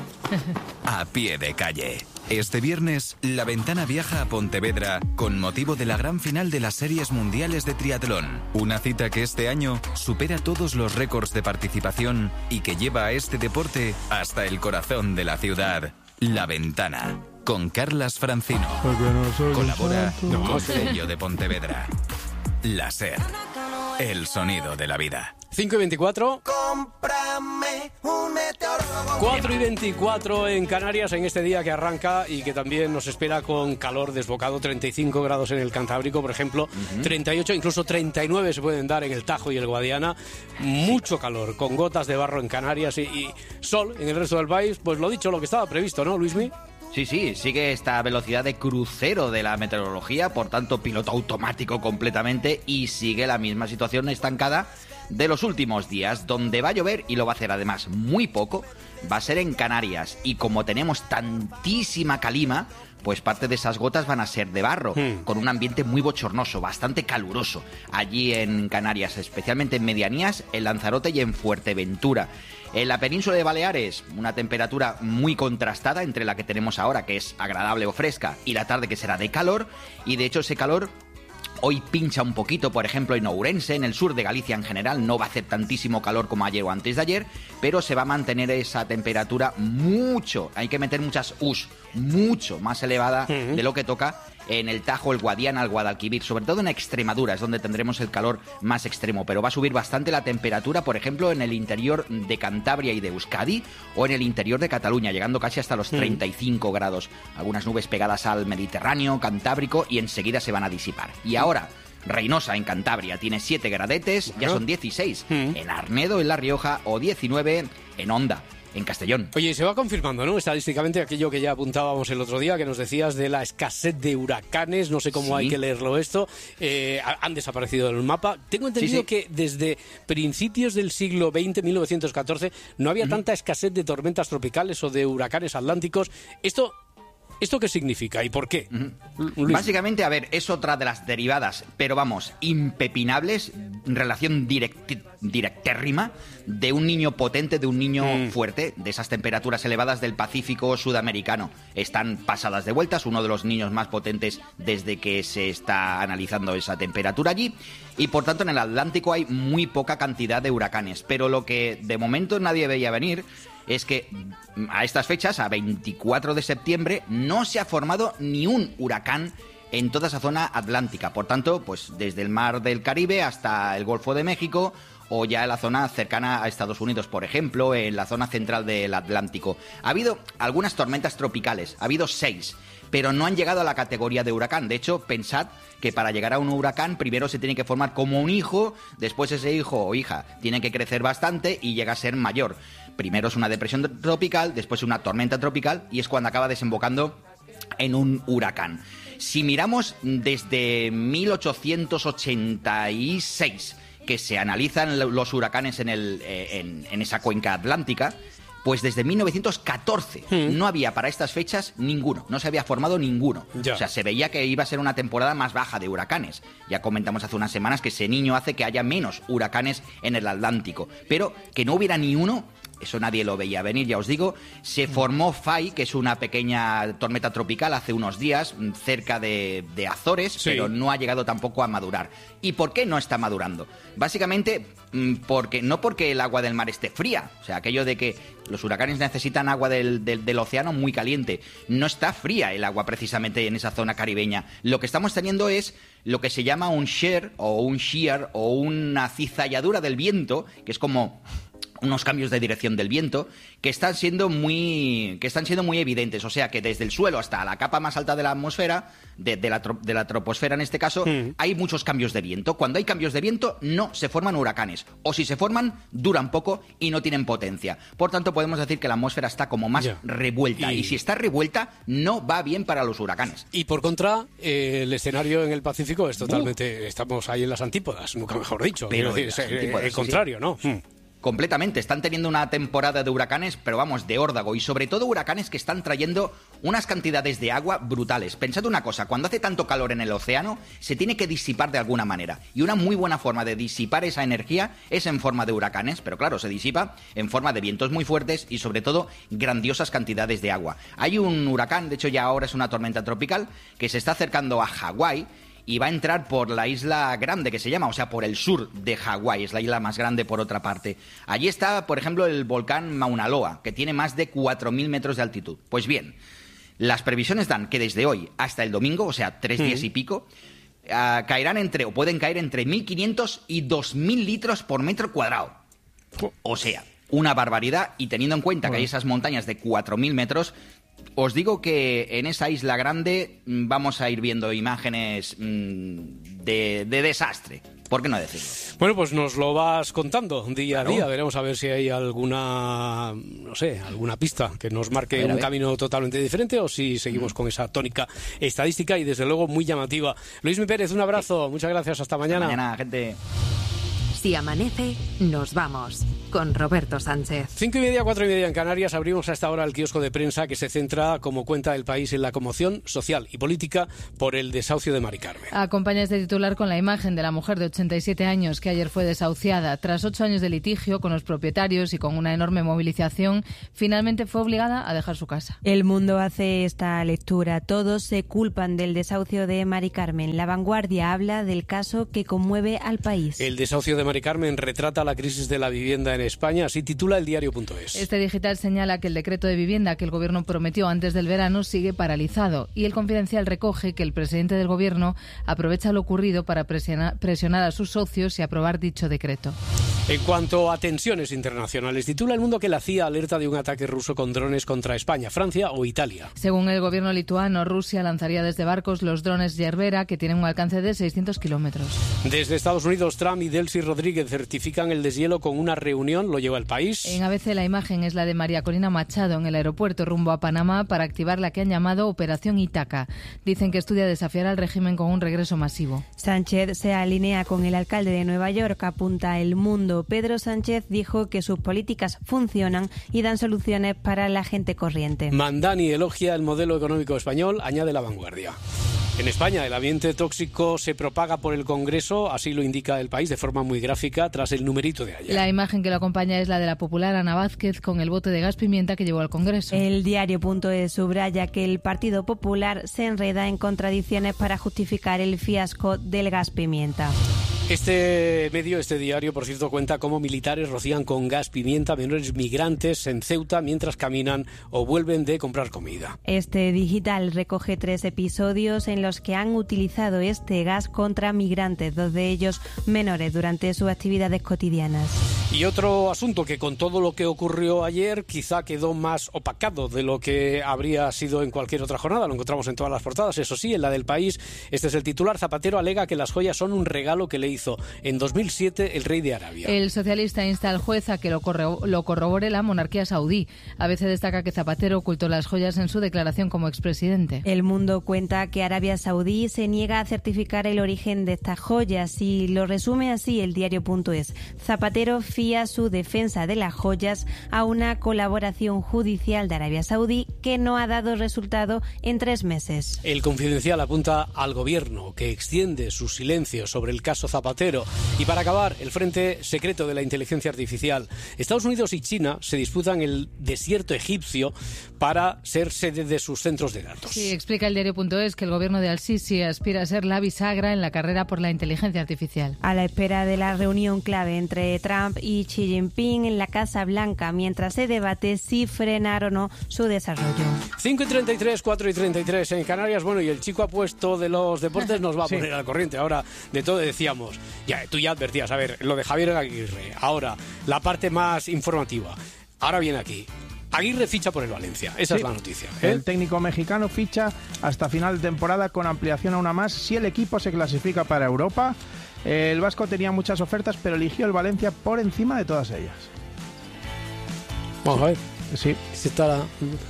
a pie de calle. Este viernes, La Ventana viaja a Pontevedra con motivo de la gran final de las series mundiales de triatlón. Una cita que este año supera todos los récords de participación y que lleva a este deporte hasta el corazón de la ciudad. La Ventana, con Carlas Francino. Colabora con Sello de Pontevedra. La SER, el sonido de la vida. cinco y veinticuatro. Cómprame un meteorólogo. cuatro y veinticuatro en Canarias en este día que arranca y que también nos espera con calor desbocado, treinta y cinco grados en el Cantábrico, por ejemplo, uh-huh. treinta y ocho, incluso treinta y nueve se pueden dar en el Tajo y el Guadiana. Mucho calor, con gotas de barro en Canarias y, y sol en el resto del país. Pues lo dicho, lo que estaba previsto, ¿no, Luismi? Sí, sí, sigue esta velocidad de crucero de la meteorología, por tanto piloto automático completamente, y sigue la misma situación estancada de los últimos días. Donde va a llover, y lo va a hacer además muy poco, va a ser en Canarias, y como tenemos tantísima calima, pues parte de esas gotas van a ser de barro, mm. con un ambiente muy bochornoso, bastante caluroso, allí en Canarias, especialmente en Medianías, en Lanzarote y en Fuerteventura. En la península de Baleares, una temperatura muy contrastada entre la que tenemos ahora, que es agradable o fresca, y la tarde, que será de calor, y de hecho ese calor hoy pincha un poquito, por ejemplo, en Ourense, en el sur de Galicia en general. No va a hacer tantísimo calor como ayer o antes de ayer, pero se va a mantener esa temperatura mucho, hay que meter muchas us, mucho más elevada uh-huh. de lo que toca en el Tajo, el Guadiana, el Guadalquivir, sobre todo en Extremadura, es donde tendremos el calor más extremo, pero va a subir bastante la temperatura, por ejemplo, en el interior de Cantabria y de Euskadi, o en el interior de Cataluña, llegando casi hasta los treinta y cinco grados. Algunas nubes pegadas al Mediterráneo, Cantábrico, y enseguida se van a disipar. Y ahora, Reynosa, en Cantabria, tiene siete gradetes, ya son dieciséis en Arnedo, en La Rioja, o diecinueve en Onda, en Castellón. Oye, se va confirmando, ¿no? Estadísticamente aquello que ya apuntábamos el otro día, que nos decías de la escasez de huracanes, no sé cómo sí. hay que leerlo esto, eh, han desaparecido del mapa. Tengo entendido sí, sí. que desde principios del siglo veinte, mil novecientos catorce, no había uh-huh. tanta escasez de tormentas tropicales o de huracanes atlánticos. Esto... ¿Esto qué significa y por qué? Uh-huh. Básicamente, a ver, es otra de las derivadas, pero vamos, impepinables, relación direct, directérrima de un niño potente, de un niño mm. fuerte, de esas temperaturas elevadas del Pacífico sudamericano. Están pasadas de vueltas, uno de los niños más potentes desde que se está analizando esa temperatura allí, y por tanto en el Atlántico hay muy poca cantidad de huracanes, pero lo que de momento nadie veía venir es que a estas fechas, a veinticuatro de septiembre, no se ha formado ni un huracán en toda esa zona atlántica. Por tanto, pues desde el mar del Caribe hasta el Golfo de México, o ya en la zona cercana a Estados Unidos, por ejemplo, en la zona central del Atlántico. Ha habido algunas tormentas tropicales, ha habido seis, pero no han llegado a la categoría de huracán. De hecho, pensad que para llegar a un huracán primero se tiene que formar como un hijo, después ese hijo o hija tiene que crecer bastante y llega a ser mayor. Primero es una depresión tropical, después una tormenta tropical, y es cuando acaba desembocando en un huracán. Si miramos desde mil ochocientos ochenta y seis, que se analizan los huracanes en, el, en, en esa cuenca atlántica, pues desde mil novecientos catorce mm. no había para estas fechas ninguno, no se había formado ninguno. Ya. O sea, se veía que iba a ser una temporada más baja de huracanes. Ya comentamos hace unas semanas que ese niño hace que haya menos huracanes en el Atlántico, pero que no hubiera ni uno, eso nadie lo veía venir, ya os digo. Se formó Fai, que es una pequeña tormenta tropical, hace unos días, cerca de, de Azores, sí. pero no ha llegado tampoco a madurar. ¿Y por qué no está madurando? Básicamente, porque no porque el agua del mar esté fría, o sea, aquello de que los huracanes necesitan agua del, del, del océano muy caliente. No está fría el agua precisamente en esa zona caribeña. Lo que estamos teniendo es lo que se llama un shear, o un shear, o una cizalladura del viento, que es como unos cambios de dirección del viento que están siendo muy que están siendo muy evidentes, o sea que desde el suelo hasta la capa más alta de la atmósfera, de, de, la, de la troposfera en este caso, mm. hay muchos cambios de viento. Cuando hay cambios de viento no se forman huracanes, o si se forman duran poco y no tienen potencia. Por tanto podemos decir que la atmósfera está como más yeah. revuelta, y... y si está revuelta no va bien para los huracanes. Y por contra, eh, el escenario en el Pacífico es totalmente, uh. estamos ahí en las antípodas, nunca mejor dicho. Pero decir, es, antípodas, el sí, contrario, sí. ¿no? Mm. Completamente, están teniendo una temporada de huracanes, pero vamos, de órdago, y sobre todo huracanes que están trayendo unas cantidades de agua brutales. Pensad una cosa, cuando hace tanto calor en el océano, se tiene que disipar de alguna manera, y una muy buena forma de disipar esa energía es en forma de huracanes, pero claro, se disipa en forma de vientos muy fuertes y sobre todo grandiosas cantidades de agua. Hay un huracán, de hecho ya ahora es una tormenta tropical, que se está acercando a Hawái, y va a entrar por la isla grande que se llama, o sea, por el sur de Hawái, es la isla más grande por otra parte. Allí está, por ejemplo, el volcán Mauna Loa, que tiene más de cuatro mil metros de altitud. Pues bien, las previsiones dan que desde hoy hasta el domingo, o sea, tres mm. días y pico, uh, caerán entre, o pueden caer entre mil quinientos y dos mil litros por metro cuadrado. O sea, una barbaridad, y teniendo en cuenta bueno. que hay esas montañas de cuatro mil metros, os digo que en esa isla grande vamos a ir viendo imágenes de, de desastre. ¿Por qué no decirlo? Bueno, pues nos lo vas contando día claro. a día. Veremos a ver si hay alguna, no sé, alguna pista que nos marque ver, un camino totalmente diferente, o si seguimos mm. con esa tónica estadística y desde luego muy llamativa. Luismi Pérez, un abrazo. Muchas gracias. Hasta mañana. Hasta mañana, gente. Si amanece, nos vamos. Con Roberto Sánchez. Cinco y media, cuatro y media en Canarias. Abrimos a esta hora el kiosco de prensa que se centra, como cuenta El País, en la conmoción social y política por el desahucio de Mari Carmen. Acompaña este titular con la imagen de la mujer de ochenta y siete años que ayer fue desahuciada. Tras ocho años de litigio con los propietarios y con una enorme movilización, finalmente fue obligada a dejar su casa. El Mundo hace esta lectura. Todos se culpan del desahucio de Mari Carmen. La Vanguardia habla del caso que conmueve al país. El desahucio de Mari Carmen retrata la crisis de la vivienda en España, así titula el diario punto es. Este digital señala que el decreto de vivienda que el gobierno prometió antes del verano sigue paralizado, y el Confidencial recoge que el presidente del gobierno aprovecha lo ocurrido para presionar, presionar a sus socios y aprobar dicho decreto. En cuanto a tensiones internacionales, titula El Mundo que la C I A alerta de un ataque ruso con drones contra España, Francia o Italia. Según el gobierno lituano, Rusia lanzaría desde barcos los drones Yerbera, que tienen un alcance de seiscientos kilómetros. Desde Estados Unidos, Trump y Delcy Rodríguez certifican el deshielo con una reunión, lo lleva El País. En A B C la imagen es la de María Corina Machado en el aeropuerto rumbo a Panamá para activar la que han llamado Operación Ítaca. Dicen que estudia desafiar al régimen con un regreso masivo. Sánchez se alinea con el alcalde de Nueva York, apunta El Mundo. Pedro Sánchez dijo que sus políticas funcionan y dan soluciones para la gente corriente. Mandani elogia el modelo económico español, añade La Vanguardia. En España, el ambiente tóxico se propaga por el Congreso, así lo indica El País de forma muy gráfica tras el numerito de ayer. La imagen que lo acompaña es la de la popular Ana Vázquez con el bote de gas pimienta que llevó al Congreso. El diario punto es subraya que el Partido Popular se enreda en contradicciones para justificar el fiasco del gas pimienta. Este medio, este diario, por cierto, cuenta cómo militares rocían con gas pimienta a menores migrantes en Ceuta mientras caminan o vuelven de comprar comida. Este digital recoge tres episodios en los que han utilizado este gas contra migrantes, dos de ellos menores, durante sus actividades cotidianas. Y otro asunto que con todo lo que ocurrió ayer quizá quedó más opacado de lo que habría sido en cualquier otra jornada. Lo encontramos en todas las portadas, eso sí, en la del País. Este es el titular. Zapatero alega que las joyas son un regalo que le hizo en dos mil siete el rey de Arabia. El socialista insta al juez a que lo, corro- lo corrobore la monarquía saudí. A veces destaca que Zapatero ocultó las joyas en su declaración como expresidente. El Mundo cuenta que Arabia Saudí se niega a certificar el origen de estas joyas y lo resume así el diario punto es. Zapatero fía su defensa de las joyas a una colaboración judicial de Arabia Saudí que no ha dado resultado en tres meses. El Confidencial apunta al gobierno que extiende su silencio sobre el caso Zapatero. Y para acabar, el frente secreto de la inteligencia artificial. Estados Unidos y China se disputan el desierto egipcio para ser sede de sus centros de datos. Sí, explica el diario punto es que el gobierno de Al-Sisi aspira a ser la bisagra en la carrera por la inteligencia artificial. A la espera de la reunión clave entre Trump y Xi Jinping en la Casa Blanca, mientras se debate si frenar o no su desarrollo. desarrollo. cinco y treinta y tres, cuatro y treinta y tres en Canarias. Bueno, y el chico apuesto de los deportes nos va a Sí. poner al corriente. Ahora, de todo decíamos, ya tú ya advertías, a ver, lo de Javier Aguirre. Ahora, la parte más informativa. Ahora viene aquí. Aguirre ficha por el Valencia. Esa Sí. es la noticia. ¿eh? El técnico mexicano ficha hasta final de temporada con ampliación a una más si el equipo se clasifica para Europa. El vasco tenía muchas ofertas, pero eligió el Valencia por encima de todas ellas. Vamos a ver. Sí. Si está la...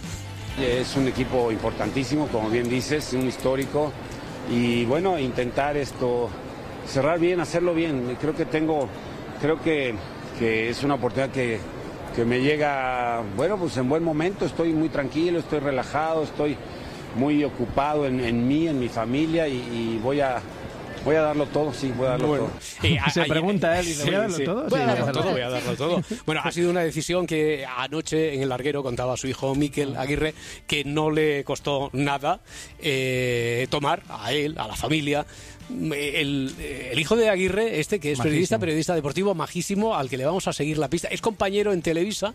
Es un equipo importantísimo, como bien dices, un histórico. Y bueno, intentar esto, cerrar bien, hacerlo bien. Creo que tengo, creo que, que es una oportunidad que, que me llega, bueno, pues en buen momento. Estoy muy tranquilo, estoy relajado, estoy muy ocupado en, en mí, en mi familia y, y voy a... Voy a darlo todo, sí, voy a darlo Bueno, todo. eh, a- Se ayer- pregunta él, dice, ¿voy a darlo sí. todo? Voy a Sí, darlo voy a todo, darlo voy a darlo todo. Bueno, ha sido una decisión que anoche en el larguero contaba su hijo Miquel Aguirre, que no le costó nada eh, tomar a él, a la familia. El, el hijo de Aguirre, este que es Majísimo. periodista, periodista deportivo, majísimo, al que le vamos a seguir la pista. Es compañero en Televisa,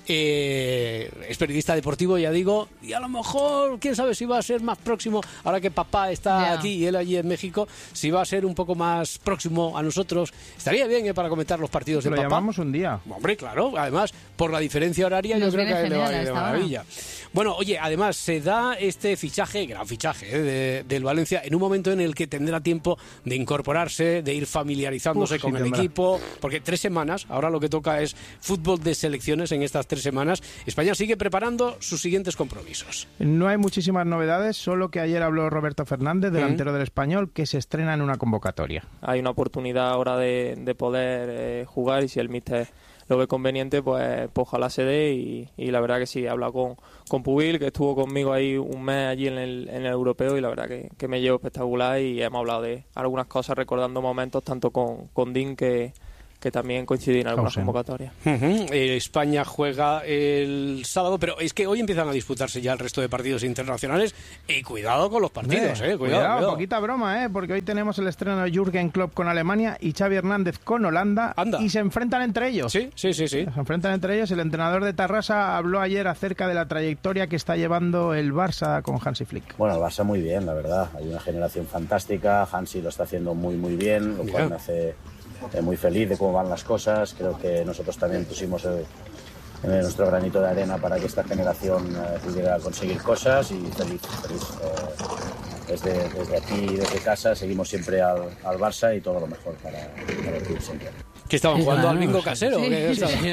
eh, es periodista deportivo, ya digo, y a lo mejor, quién sabe si va a ser más próximo, ahora que papá está Ya. aquí y él allí en México, si va a ser un poco más próximo a nosotros. Estaría bien eh, para comentar los partidos de Lo papá. llamamos un día. Hombre, claro, además, por la diferencia horaria, Nos yo creo que viene a él le va a genial ir de a esta hora. maravilla. Bueno, oye, además se da este fichaje, gran fichaje eh, de- del Valencia, en un momento en el que tendrá tiempo de incorporarse, de ir familiarizándose Uf, con sí el tendrá. equipo, porque tres semanas, ahora lo que toca es fútbol de selecciones en estas tres semanas. España sigue preparando sus siguientes compromisos. No hay muchísimas novedades, solo que ayer habló Roberto Fernández, delantero del Español, que se estrena en una convocatoria. Hay una oportunidad ahora de, de poder eh, jugar y si el míster lo ve conveniente, pues, pues ojalá se dé y, y la verdad que sí, he hablado con, con Pubil, que estuvo conmigo ahí un mes allí en el, en el europeo y la verdad que, que me llevo espectacular y hemos hablado de algunas cosas recordando momentos tanto con, con Dean que, que también coincidí en algunas Hausen. convocatorias. Ujú. Eh, España juega el sábado, pero es que hoy empiezan a disputarse ya el resto de partidos internacionales y cuidado con los partidos, eh, Eh, cuidado, cuidado. poquita broma, eh, porque hoy tenemos el estreno de Jürgen Klopp con Alemania y Xavi Hernández con Holanda y se enfrentan entre ellos. Sí, sí, sí, sí. Se enfrentan entre ellos. El entrenador de Tarrasa habló ayer acerca de la trayectoria que está llevando el Barça con Hansi Flick. Bueno, el Barça muy bien, la verdad. Hay una generación fantástica. Hansi lo está haciendo muy, muy bien, lo Mira. cual me hace eh, muy feliz de cómo van las cosas. Creo que nosotros también pusimos el, eh, nuestro granito de arena para que esta generación eh, pudiera conseguir cosas y feliz, feliz. Eh, desde, desde aquí, desde casa, seguimos siempre al, al Barça y todo lo mejor para, para el club siempre. Que estaban jugando al bingo casero. Sí. ¿o qué? Sí, sí.